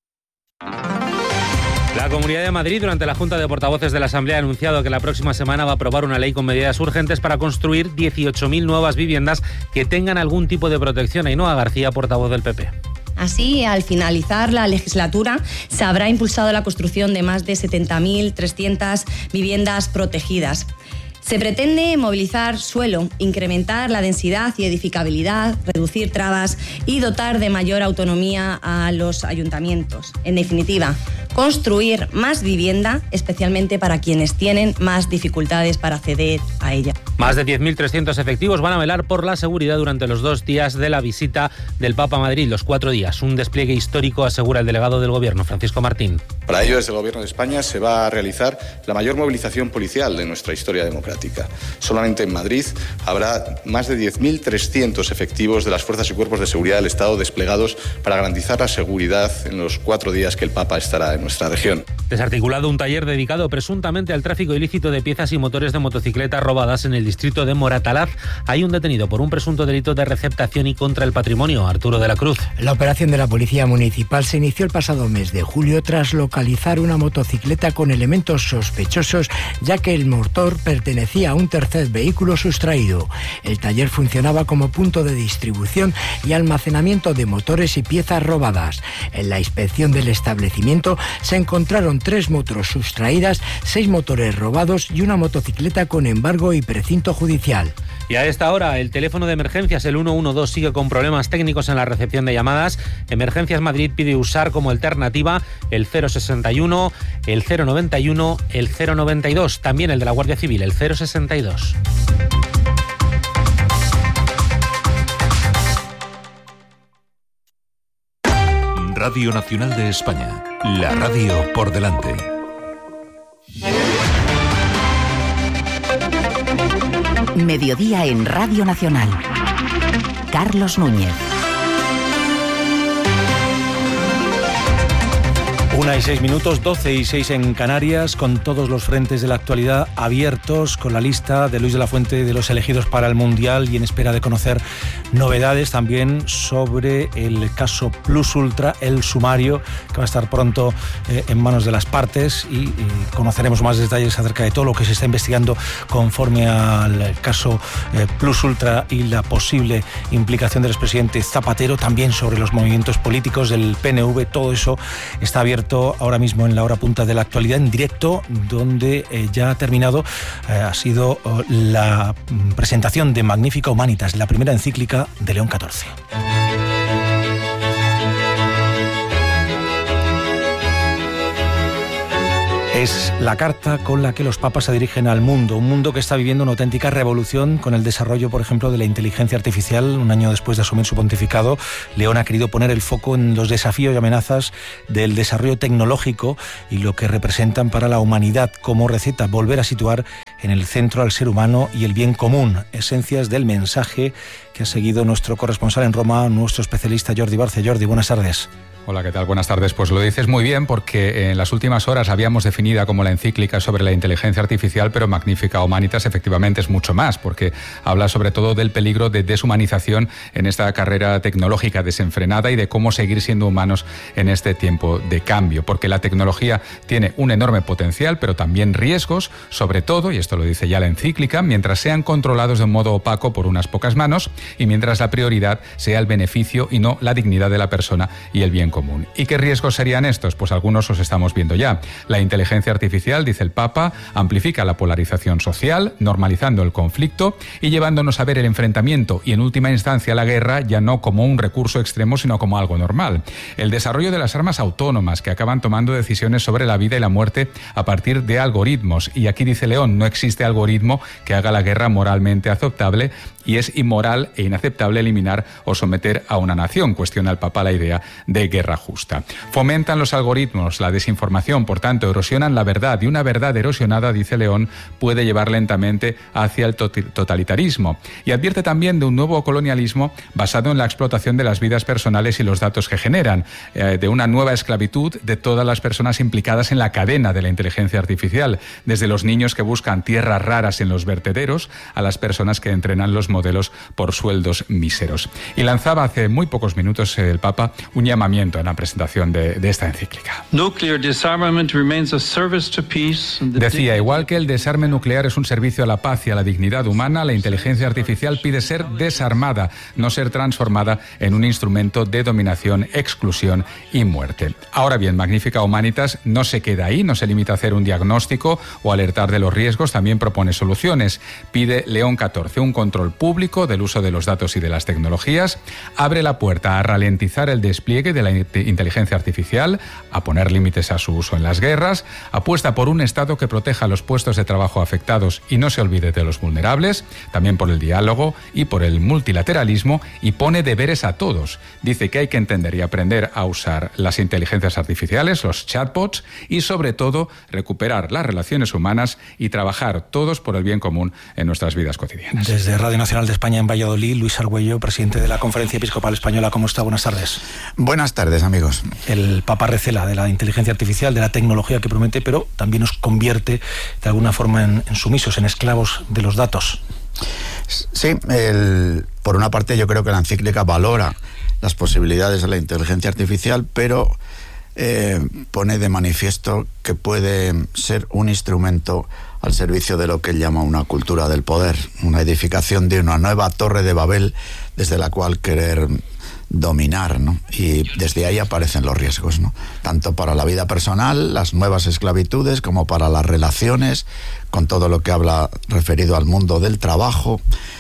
La Comunidad de Madrid, durante la Junta de Portavoces de la Asamblea, ha anunciado que la próxima semana va a aprobar una ley con medidas urgentes para construir dieciocho mil nuevas viviendas que tengan algún tipo de protección. Ainhoa García, portavoz del P P. Así, al finalizar la legislatura, se habrá impulsado la construcción de más de setenta mil trescientas viviendas protegidas. Se pretende movilizar suelo, incrementar la densidad y edificabilidad, reducir trabas y dotar de mayor autonomía a los ayuntamientos. En definitiva, construir más vivienda, especialmente para quienes tienen más dificultades para acceder a ella. Más de diez mil trescientos efectivos van a velar por la seguridad durante los dos días de la visita del Papa a Madrid, los cuatro días. Un despliegue histórico, asegura el delegado del Gobierno, Francisco Martín. Para ello, desde el Gobierno de España se va a realizar la mayor movilización policial de nuestra historia democrática. Solamente en Madrid habrá más de diez mil trescientos efectivos de las fuerzas y cuerpos de seguridad del Estado desplegados para garantizar la seguridad en los cuatro días que el Papa estará en nuestra región. Desarticulado un taller dedicado presuntamente al tráfico ilícito de piezas y motores de motocicletas robadas en el distrito de Moratalaz. Hay un detenido por un presunto delito de receptación y contra el patrimonio, Arturo de la Cruz. La operación de la Policía Municipal se inició el pasado mes de julio tras localizar una motocicleta con elementos sospechosos, ya que el motor pertenecía pertenecía a un tercer vehículo sustraído. El taller funcionaba como punto de distribución y almacenamiento de motores y piezas robadas. En la inspección del establecimiento se encontraron tres motos sustraídas, seis motores robados y una motocicleta con embargo y precinto judicial. Y a esta hora, el teléfono de emergencias, el uno uno dos, sigue con problemas técnicos en la recepción de llamadas. Emergencias Madrid pide usar como alternativa el cero sesenta y uno, el cero noventa y uno, el cero noventa y dos, también el de la Guardia Civil, el cero sesenta y dos. Radio Nacional de España, la radio por delante. Mediodía en Radio Nacional. Carlos Núñez. Una y seis minutos, doce y seis en Canarias, con todos los frentes de la actualidad abiertos, con la lista de Luis de la Fuente de los elegidos para el Mundial y en espera de conocer novedades también sobre el caso Plus Ultra, el sumario, que va a estar pronto eh, en manos de las partes y, y conoceremos más detalles acerca de todo lo que se está investigando conforme al caso eh, Plus Ultra y la posible implicación del expresidente Zapatero, también sobre los movimientos políticos del P N V. Todo eso está abierto ahora mismo en la hora punta de la actualidad en directo, donde eh, ya ha terminado, eh, ha sido oh, la presentación de Magnifica Humanitas, la primera encíclica de León catorce. Es la carta con la que los papas se dirigen al mundo, un mundo que está viviendo una auténtica revolución con el desarrollo, por ejemplo, de la inteligencia artificial. Un año después de asumir su pontificado, León ha querido poner el foco en los desafíos y amenazas del desarrollo tecnológico y lo que representan para la humanidad. Como receta, volver a situar en el centro al ser humano y el bien común, esencias del mensaje que ha seguido nuestro corresponsal en Roma, nuestro especialista Jordi Barce. Jordi, buenas tardes. Hola, ¿qué tal? Buenas tardes. Pues lo dices muy bien, porque en las últimas horas habíamos definido como la encíclica sobre la inteligencia artificial, pero Magnifica Humanitas efectivamente es mucho más, porque habla sobre todo del peligro de deshumanización en esta carrera tecnológica desenfrenada y de cómo seguir siendo humanos en este tiempo de cambio, porque la tecnología tiene un enorme potencial, pero también riesgos, sobre todo, y esto lo dice ya la encíclica, mientras sean controlados de un modo opaco por unas pocas manos y mientras la prioridad sea el beneficio y no la dignidad de la persona y el bien común. ¿Y qué riesgos serían estos? Pues algunos los estamos viendo ya. La inteligencia artificial, dice el Papa, amplifica la polarización social, normalizando el conflicto y llevándonos a ver el enfrentamiento y en última instancia la guerra ya no como un recurso extremo, sino como algo normal. El desarrollo de las armas autónomas que acaban tomando decisiones sobre la vida y la muerte a partir de algoritmos. Y aquí dice León, no existe algoritmo que haga la guerra moralmente aceptable y es inmoral e inaceptable eliminar o someter a una nación. Cuestiona el Papa la idea de guerra justa. Fomentan los algoritmos la desinformación, por tanto erosionan la verdad y una verdad erosionada, dice León, puede llevar lentamente hacia el totalitarismo. Y advierte también de un nuevo colonialismo basado en la explotación de las vidas personales y los datos que generan, eh, de una nueva esclavitud de todas las personas implicadas en la cadena de la inteligencia artificial, desde los niños que buscan tierras raras en los vertederos a las personas que entrenan los modelos por sueldos míseros. Y lanzaba hace muy pocos minutos el Papa un llamamiento en la presentación de, de esta encíclica. Decía, igual que el desarme nuclear es un servicio a la paz y a la dignidad humana, la inteligencia artificial pide ser desarmada, no ser transformada en un instrumento de dominación, exclusión y muerte. Ahora bien, Magnifica Humanitas no se queda ahí, no se limita a hacer un diagnóstico o alertar de los riesgos, también propone soluciones. Pide León catorce un control público del uso de los datos y de las tecnologías, abre la puerta a ralentizar el despliegue de la inteligencia artificial, a poner límites a su uso en las guerras, apuesta por un Estado que proteja los puestos de trabajo afectados y no se olvide de los vulnerables, también por el diálogo y por el multilateralismo, y pone deberes a todos. Dice que hay que entender y aprender a usar las inteligencias artificiales, los chatbots, y sobre todo recuperar las relaciones humanas y trabajar todos por el bien común en nuestras vidas cotidianas. Desde Radio Nacional de España en Valladolid, Luis Argüello, presidente de la Conferencia Episcopal Española. ¿Cómo está? Buenas tardes. Buenas tardes, amigos. El Papa recela de la inteligencia artificial, de la tecnología que promete, pero también nos convierte de alguna forma en, en sumisos, en esclavos de los datos. Sí, el, por una parte yo creo que la encíclica valora las posibilidades de la inteligencia artificial, pero eh, pone de manifiesto que puede ser un instrumento al servicio de lo que él llama una cultura del poder, una edificación de una nueva torre de Babel desde la cual querer dominar, ¿no? Y desde ahí aparecen los riesgos, ¿no? Tanto para la vida personal, las nuevas esclavitudes, como para las relaciones, con todo lo que habla referido al mundo del trabajo,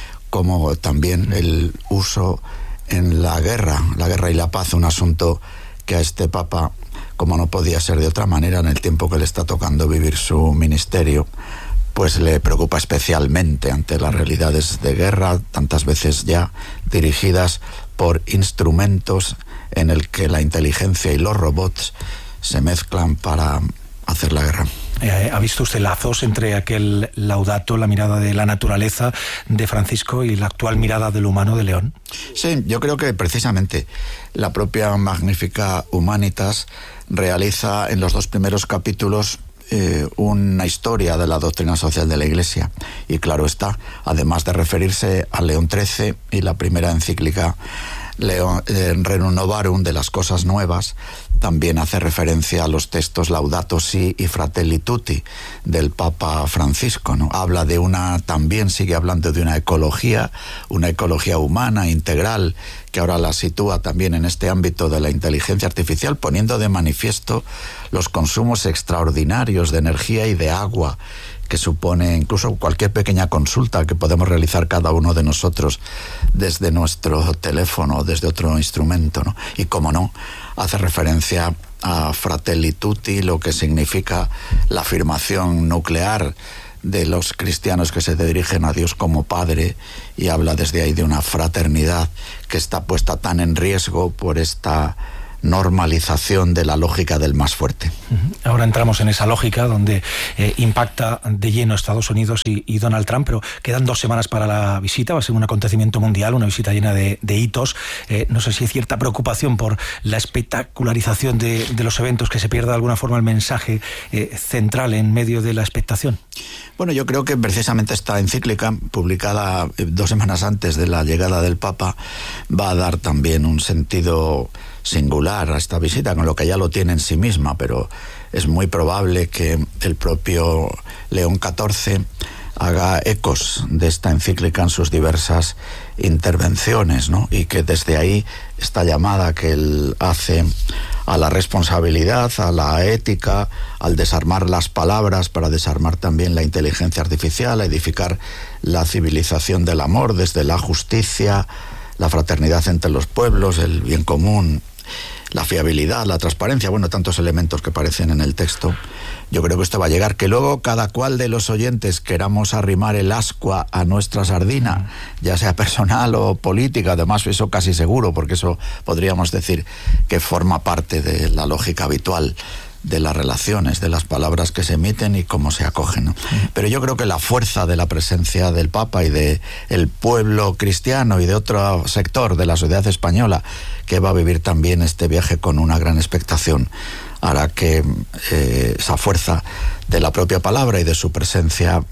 como también el uso en la guerra, la guerra y la paz, un asunto que a este Papa, como no podía ser de otra manera en el tiempo que le está tocando vivir su ministerio, pues le preocupa especialmente ante las realidades de guerra, tantas veces ya dirigidas por instrumentos en el que la inteligencia y los robots se mezclan para hacer la guerra. Eh, ¿Ha visto usted lazos entre aquel Laudato, la mirada de la naturaleza de Francisco, y la actual mirada del humano de León? Sí, yo creo que precisamente la propia Magnificat Humanitas realiza en los dos primeros capítulos eh, una historia de la doctrina social de la Iglesia. Y claro está, además de referirse a León trece y la primera encíclica León, eh, Rerum Novarum, de las cosas nuevas, también hace referencia a los textos Laudato Si y Fratelli Tutti del Papa Francisco, ¿no? Habla de una, también sigue hablando de una ecología, una ecología humana, integral, que ahora la sitúa también en este ámbito de la inteligencia artificial, poniendo de manifiesto los consumos extraordinarios de energía y de agua que supone incluso cualquier pequeña consulta que podemos realizar cada uno de nosotros desde nuestro teléfono, desde otro instrumento, ¿no? Y como no, hace referencia a Fratelli Tutti, lo que significa la afirmación nuclear de los cristianos que se dirigen a Dios como Padre, y habla desde ahí de una fraternidad que está puesta tan en riesgo por esta normalización de la lógica del más fuerte. Ahora entramos en esa lógica donde eh, impacta de lleno Estados Unidos y, y Donald Trump, pero quedan dos semanas para la visita. Va a ser un acontecimiento mundial, una visita llena de, de hitos. Eh, no sé si hay cierta preocupación por la espectacularización de, de los eventos, que se pierda de alguna forma el mensaje eh, central en medio de la expectación. Bueno, yo creo que precisamente esta encíclica, publicada dos semanas antes de la llegada del Papa, va a dar también un sentido singular a esta visita, con lo que ya lo tiene en sí misma, pero es muy probable que el propio León catorce haga ecos de esta encíclica en sus diversas intervenciones, ¿no? Y que desde ahí esta llamada que él hace a la responsabilidad, a la ética, al desarmar las palabras para desarmar también la inteligencia artificial, a edificar la civilización del amor desde la justicia, la fraternidad entre los pueblos, el bien común, la fiabilidad, la transparencia, bueno, tantos elementos que aparecen en el texto. Yo creo que esto va a llegar, que luego cada cual de los oyentes queramos arrimar el ascua a nuestra sardina, ya sea personal o política, además eso casi seguro, porque eso podríamos decir que forma parte de la lógica habitual de las relaciones, de las palabras que se emiten y cómo se acogen, ¿no? Pero yo creo que la fuerza de la presencia del Papa y de el pueblo cristiano y de otro sector de la sociedad española que va a vivir también este viaje con una gran expectación hará que eh, esa fuerza de la propia palabra y de su presencia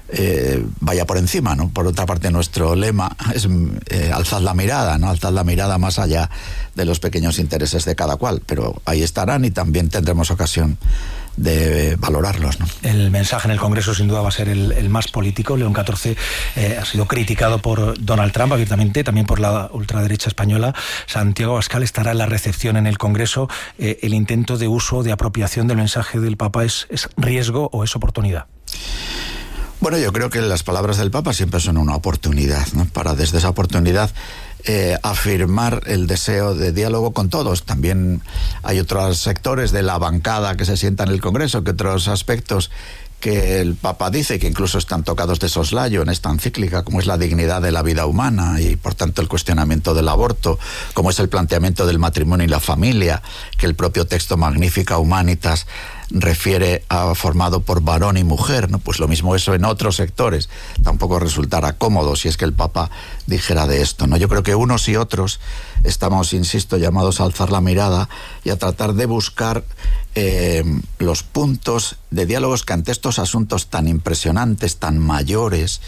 Eh, vaya por encima, ¿no? Por otra parte, nuestro lema es eh, alzad la mirada, ¿no? Alzad la mirada más allá de los pequeños intereses de cada cual, pero ahí estarán y también tendremos ocasión de valorarlos, ¿no? El mensaje en el Congreso sin duda va a ser el, el más político. León catorce eh, ha sido criticado por Donald Trump abiertamente, también por la ultraderecha española. Santiago Abascal estará en la recepción en el Congreso. Eh, ¿El intento de uso, de apropiación del mensaje del Papa es, es riesgo o es oportunidad? Bueno, yo creo que las palabras del Papa siempre son una oportunidad, ¿no? Para desde esa oportunidad eh, afirmar el deseo de diálogo con todos. También hay otros sectores de la bancada que se sientan en el Congreso, que otros aspectos que el Papa dice que incluso están tocados de soslayo en esta encíclica, como es la dignidad de la vida humana y por tanto el cuestionamiento del aborto, como es el planteamiento del matrimonio y la familia, que el propio texto Magnificat Humanitas refiere a formado por varón y mujer, ¿no? Pues lo mismo eso en otros sectores tampoco resultará cómodo si es que el Papa dijera de esto, ¿no? Yo creo que unos y otros estamos, insisto, llamados a alzar la mirada y a tratar de buscar eh, los puntos de diálogos que ante estos asuntos tan impresionantes, tan mayores,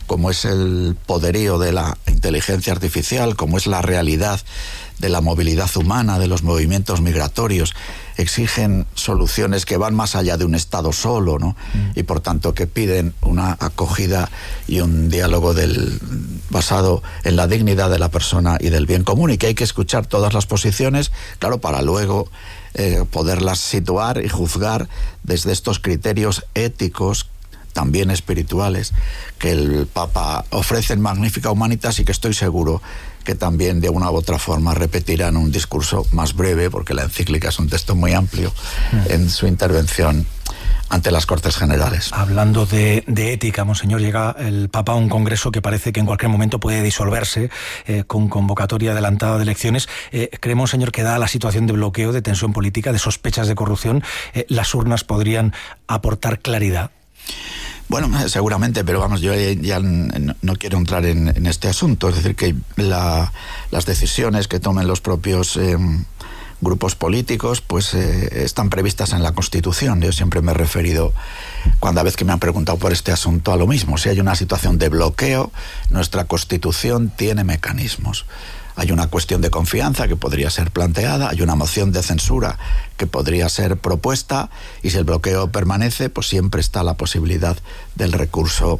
como es el poderío de la inteligencia artificial, como es la realidad de la movilidad humana, de los movimientos migratorios, exigen soluciones que van más allá de un Estado solo, ¿no? Mm. Y por tanto que piden una acogida y un diálogo del, basado en la dignidad de la persona y del bien común, y que hay que escuchar todas las posiciones, claro, para luego eh, poderlas situar y juzgar desde estos criterios éticos, también espirituales, que el Papa ofrece en Magnificat Humanitas, y que estoy seguro que también de una u otra forma repetirán un discurso más breve, porque la encíclica es un texto muy amplio, en su intervención ante las Cortes Generales. Hablando de, de ética, Monseñor, llega el Papa a un congreso que parece que en cualquier momento puede disolverse eh, con convocatoria adelantada de elecciones. Eh, ¿Cree, Monseñor, que dada la situación de bloqueo, de tensión política, de sospechas de corrupción, eh, las urnas podrían aportar claridad? Bueno, seguramente, pero vamos, yo ya no quiero entrar en, en este asunto. Es decir, que la, las decisiones que tomen los propios eh, grupos políticos pues eh, están previstas en la Constitución. Yo siempre me he referido, cada vez que me han preguntado por este asunto, a lo mismo. Si hay una situación de bloqueo, nuestra Constitución tiene mecanismos. Hay una cuestión de confianza que podría ser planteada, hay una moción de censura que podría ser propuesta, y si el bloqueo permanece, pues siempre está la posibilidad del recurso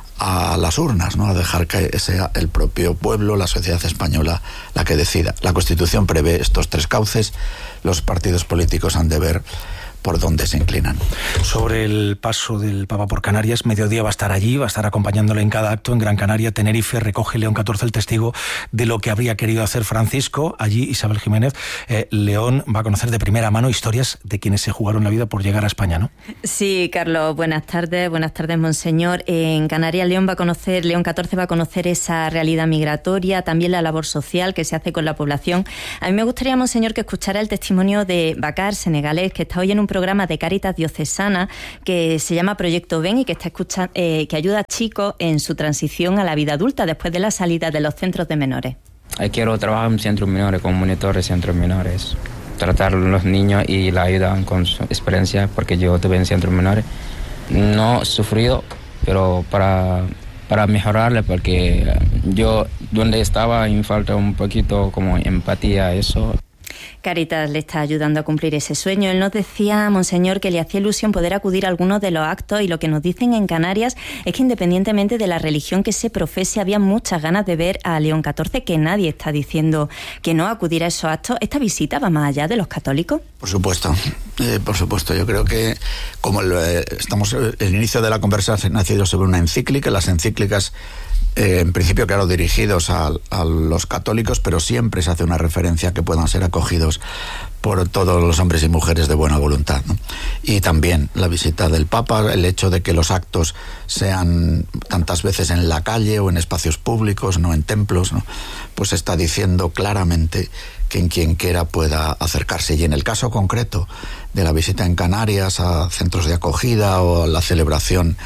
a las urnas, ¿no? A dejar que sea el propio pueblo, la sociedad española, la que decida. La Constitución prevé estos tres cauces, los partidos políticos han de ver por dónde se inclinan. Sobre el paso del Papa por Canarias, Mediodía va a estar allí, va a estar acompañándole en cada acto en Gran Canaria, Tenerife. Recoge León catorce el testigo de lo que habría querido hacer Francisco. Allí Isabel Jiménez, eh, León va a conocer de primera mano historias de quienes se jugaron la vida por llegar a España, ¿no? Sí, Carlos, buenas tardes, buenas tardes, Monseñor. En Canarias León va a conocer, León catorce va a conocer esa realidad migratoria, también la labor social que se hace con la población. A mí me gustaría, Monseñor, que escuchara el testimonio de Bakar, senegalés, que está hoy en un programa de Cáritas Diocesana que se llama Proyecto Ven, y que está escuchando, eh, que ayuda a chicos en su transición a la vida adulta después de la salida de los centros de menores. Quiero trabajar en centros menores, con monitores de centros menores, tratar a los niños y la ayudan con su experiencia, porque yo estuve en centros menores. No he sufrido, pero para, para mejorarle, porque yo donde estaba me falta un poquito como empatía, eso. Cáritas le está ayudando a cumplir ese sueño. Él nos decía, Monseñor, que le hacía ilusión poder acudir a algunos de los actos, y lo que nos dicen en Canarias es que independientemente de la religión que se profese, había muchas ganas de ver a León catorce, que nadie está diciendo que no acudir a esos actos. ¿Esta visita va más allá de los católicos? Por supuesto, eh, por supuesto. Yo creo que como el, eh, estamos, el inicio de la conversación ha nacido sobre una encíclica, las encíclicas Eh, en principio, claro, dirigidos a, a los católicos, pero siempre se hace una referencia a que puedan ser acogidos por todos los hombres y mujeres de buena voluntad, ¿no? Y también la visita del Papa, el hecho de que los actos sean tantas veces en la calle o en espacios públicos, no en templos, ¿no? Pues está diciendo claramente que en quien quiera pueda acercarse. Y en el caso concreto de la visita en Canarias a centros de acogida o a la celebración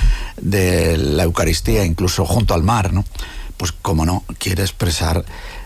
de la Eucaristía, incluso junto al mar, ¿no? Pues como no, quiere expresar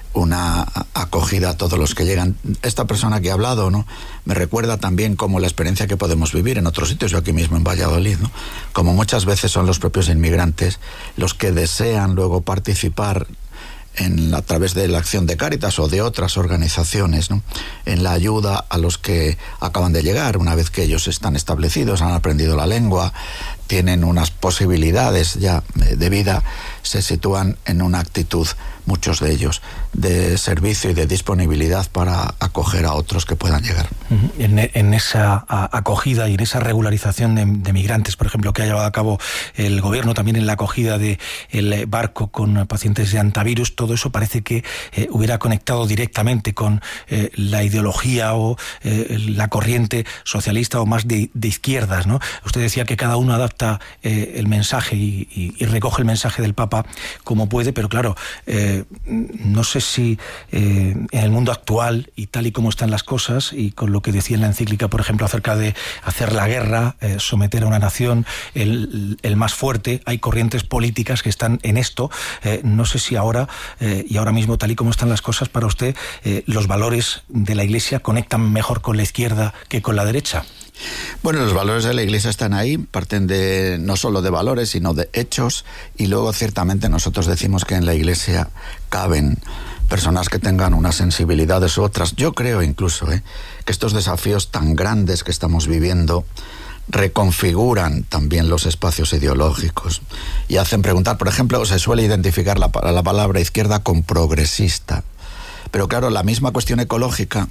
una acogida a todos los que llegan. Esta persona que ha hablado, ¿no?, me recuerda también como la experiencia que podemos vivir en otros sitios, yo aquí mismo en Valladolid, ¿no? Como muchas veces son los propios inmigrantes los que desean luego participar en, a través de la acción de Cáritas o de otras organizaciones, ¿no?, en la ayuda a los que acaban de llegar, una vez que ellos están establecidos, han aprendido la lengua, tienen unas posibilidades ya de vida, se sitúan en una actitud, muchos de ellos, de servicio y de disponibilidad para acoger a otros que puedan llegar. En, en esa acogida y en esa regularización de, de migrantes, por ejemplo, que ha llevado a cabo el gobierno, también en la acogida del de barco con pacientes de antivirus, todo eso parece que eh, hubiera conectado directamente con eh, la ideología o eh, la corriente socialista o más de, de izquierdas, ¿no? Usted decía que cada uno adapta eh, el mensaje y, y, y recoge el mensaje del Papa como puede, pero claro, eh, no sé si eh, en el mundo actual y tal y como están las cosas, y con lo que decía en la encíclica, por ejemplo, acerca de hacer la guerra, eh, someter a una nación, el, el más fuerte, hay corrientes políticas que están en esto. Eh, no sé si ahora eh, y ahora mismo, tal y como están las cosas, para usted, eh, los valores de la Iglesia conectan mejor con la izquierda que con la derecha. Bueno, los valores de la Iglesia están ahí, parten de no solo de valores, sino de hechos, y luego ciertamente nosotros decimos que en la Iglesia caben personas que tengan unas sensibilidades u otras. Yo creo incluso ¿eh? que estos desafíos tan grandes que estamos viviendo reconfiguran también los espacios ideológicos y hacen preguntar. Por ejemplo, se suele identificar la, la palabra izquierda con progresista, pero claro, la misma cuestión ecológica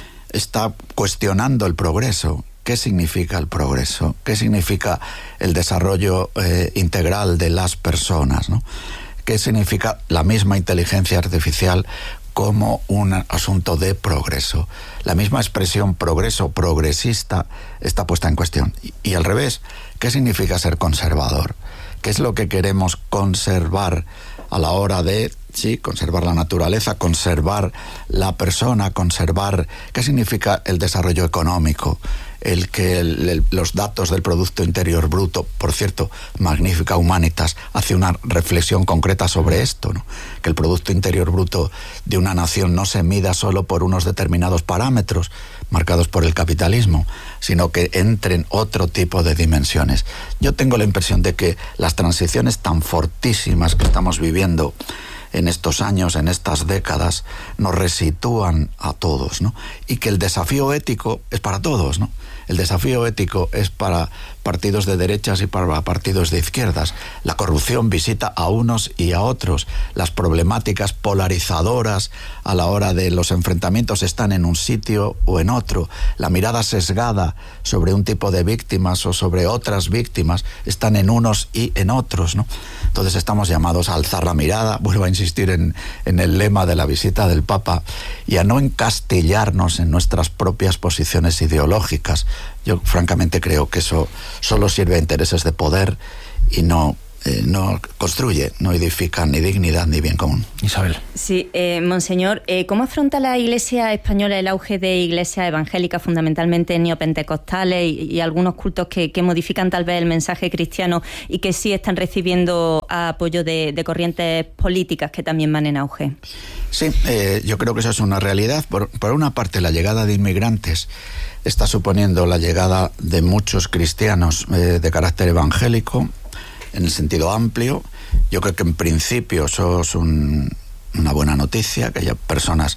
está cuestionando el progreso. ¿Qué significa el progreso? ¿Qué significa el desarrollo eh, integral de las personas, ¿no? ¿Qué significa la misma inteligencia artificial como un asunto de progreso? La misma expresión progreso, progresista, está puesta en cuestión. Y, y al revés, ¿qué significa ser conservador? ¿Qué es lo que queremos conservar a la hora de, sí, conservar la naturaleza, conservar la persona, conservar... ¿Qué significa el desarrollo económico? El que el, el, los datos del Producto Interior Bruto, por cierto, Magnífica Humanitas hace una reflexión concreta sobre esto, ¿no? Que el Producto Interior Bruto de una nación no se mida solo por unos determinados parámetros marcados por el capitalismo, sino que entren otro tipo de dimensiones. Yo tengo la impresión de que las transiciones tan fortísimas que estamos viviendo en estos años, en estas décadas, nos resitúan a todos, ¿no? Y que el desafío ético es para todos, ¿no? El desafío ético es para partidos de derechas y para partidos de izquierdas. La corrupción visita a unos y a otros. Las problemáticas polarizadoras a la hora de los enfrentamientos están en un sitio o en otro. La mirada sesgada sobre un tipo de víctimas o sobre otras víctimas están en unos y en otros, ¿no? Entonces estamos llamados a alzar la mirada, vuelvo a insistir en, en el lema de la visita del Papa, y a no encastillarnos en nuestras propias posiciones ideológicas. Yo francamente creo que eso solo sirve a intereses de poder y no, eh, no construye, no edifica ni dignidad ni bien común. Isabel. Sí, eh, monseñor, eh, ¿cómo afronta la Iglesia española el auge de iglesias evangélicas, fundamentalmente neopentecostales y, y algunos cultos que, que modifican tal vez el mensaje cristiano y que sí están recibiendo apoyo de, de corrientes políticas que también van en auge? Sí, eh, yo creo que eso es una realidad. Por, por una parte, la llegada de inmigrantes está suponiendo la llegada de muchos cristianos eh, de carácter evangélico, en el sentido amplio. Yo creo que en principio eso es un, una buena noticia, que haya personas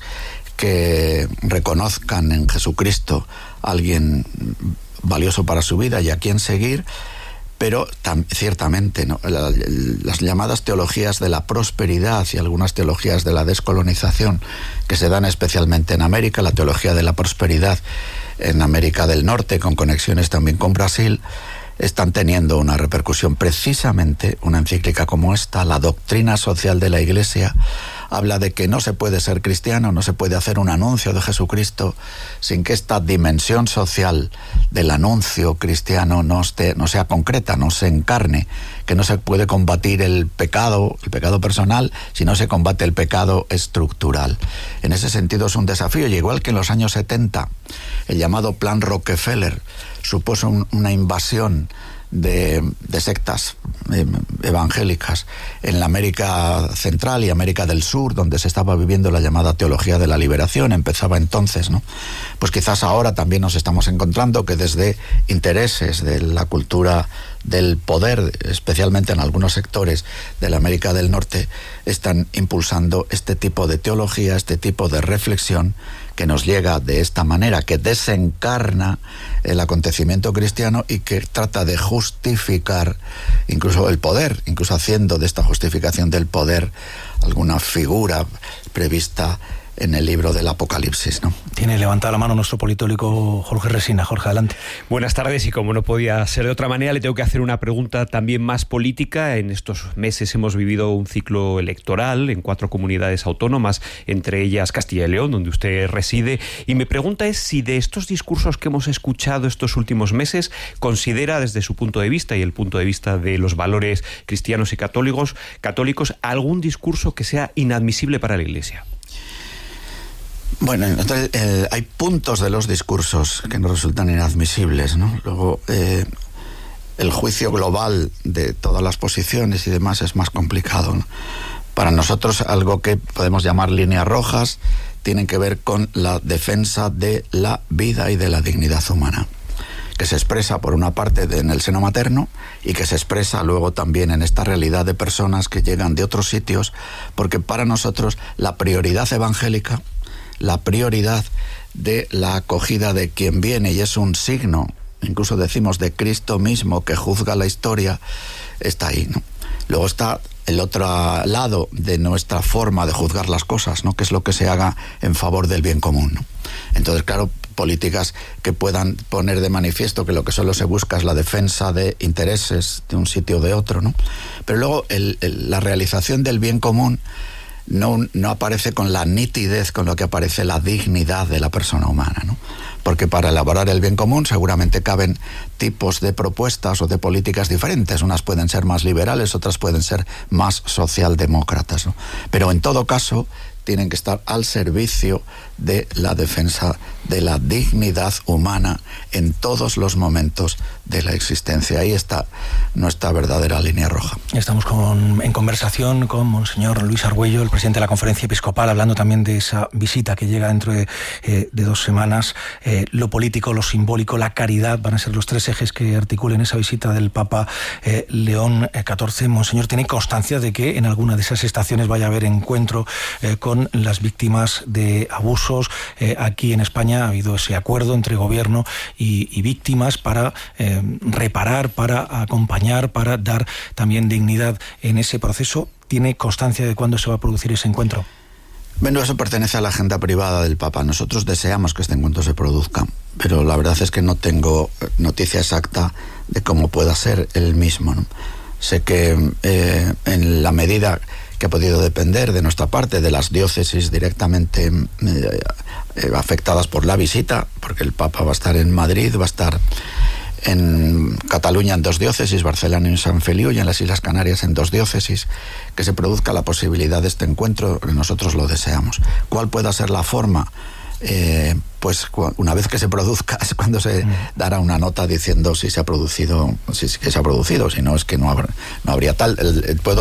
que reconozcan en Jesucristo a alguien valioso para su vida y a quien seguir, pero tam, ciertamente ¿no? la, las llamadas teologías de la prosperidad y algunas teologías de la descolonización que se dan especialmente en América, la teología de la prosperidad en América del Norte, con conexiones también con Brasil, están teniendo una repercusión. Precisamente una encíclica como esta, La doctrina social de la Iglesia, habla de que no se puede ser cristiano, no se puede hacer un anuncio de Jesucristo sin que esta dimensión social del anuncio cristiano no, esté, no sea concreta, no se encarne, que no se puede combatir el pecado, el pecado personal, si no se combate el pecado estructural. En ese sentido es un desafío, y igual que en los años setenta, el llamado Plan Rockefeller supuso un, una invasión De, de sectas eh, evangélicas en la América Central y América del Sur, donde se estaba viviendo la llamada teología de la liberación, empezaba entonces, ¿no? Pues quizás ahora también nos estamos encontrando que desde intereses de la cultura del poder, especialmente en algunos sectores de la América del Norte, están impulsando este tipo de teología, este tipo de reflexión que nos llega de esta manera, que desencarna el acontecimiento cristiano y que trata de justificar incluso el poder, incluso haciendo de esta justificación del poder alguna figura prevista en el libro del Apocalipsis, ¿no? Tiene levantada la mano nuestro politólogo Jorge Resina. Jorge, adelante. Buenas tardes, y como no podía ser de otra manera, le tengo que hacer una pregunta también más política. En estos meses hemos vivido un ciclo electoral en cuatro comunidades autónomas, entre ellas Castilla y León, donde usted reside, y mi pregunta es si de estos discursos que hemos escuchado estos últimos meses considera, desde su punto de vista y el punto de vista de los valores cristianos y católicos, católicos algún discurso que sea inadmisible para la Iglesia. Bueno, entonces eh, hay puntos de los discursos que nos resultan inadmisibles, ¿no? Luego, eh, el juicio global de todas las posiciones y demás es más complicado, ¿no? Para nosotros, algo que podemos llamar líneas rojas tienen que ver con la defensa de la vida y de la dignidad humana. que se expresa por una parte de, en el seno materno y que se expresa luego también en esta realidad de personas que llegan de otros sitios, porque para nosotros la prioridad evangélica, la prioridad de la acogida de quien viene, y es un signo, incluso decimos, de Cristo mismo que juzga la historia, está ahí, ¿no? Luego está el otro lado de nuestra forma de juzgar las cosas, ¿no? Que es lo que se haga en favor del bien común, ¿no? Entonces, claro, políticas que puedan poner de manifiesto que lo que solo se busca es la defensa de intereses de un sitio o de otro, ¿no? Pero luego el, el, la realización del bien común no, no aparece con la nitidez con lo que aparece la dignidad de la persona humana, ¿no? Porque para elaborar el bien común seguramente caben tipos de propuestas o de políticas diferentes. Unas pueden ser más liberales, otras pueden ser más socialdemócratas, ¿no? Pero en todo caso tienen que estar al servicio de la defensa de la dignidad humana en todos los momentos de la existencia. Ahí está nuestra verdadera línea roja. Estamos con, en conversación con Monseñor Luis Argüello, el presidente de la Conferencia Episcopal, hablando también de esa visita que llega dentro de, eh, de dos semanas. Eh, lo político, lo simbólico, la caridad van a ser los tres ejes que articulen esa visita del Papa eh, León catorce. Monseñor, ¿tiene constancia de que en alguna de esas estaciones vaya a haber encuentro eh, con las víctimas de abusos? Eh, aquí en España ha habido ese acuerdo entre gobierno y, y víctimas para eh, reparar, para acompañar, para dar también dignidad en ese proceso. ¿Tiene constancia de cuándo se va a producir ese encuentro? Bueno, eso pertenece a la agenda privada del Papa. Nosotros deseamos que este encuentro se produzca, pero la verdad es que no tengo noticia exacta de cómo pueda ser el mismo, ¿no? Sé que eh, en la medida que ha podido depender de nuestra parte, de las diócesis directamente eh, eh, afectadas por la visita, porque el Papa va a estar en Madrid, va a estar en Cataluña en dos diócesis, Barcelona y San Feliu, y en las Islas Canarias en dos diócesis, que se produzca la posibilidad de este encuentro, nosotros lo deseamos. ¿Cuál pueda ser la forma? Eh, pues una vez que se produzca es cuando se dará una nota diciendo si se ha producido, si, si se ha producido, si no es que no, habrá, no habría tal. El, el, puedo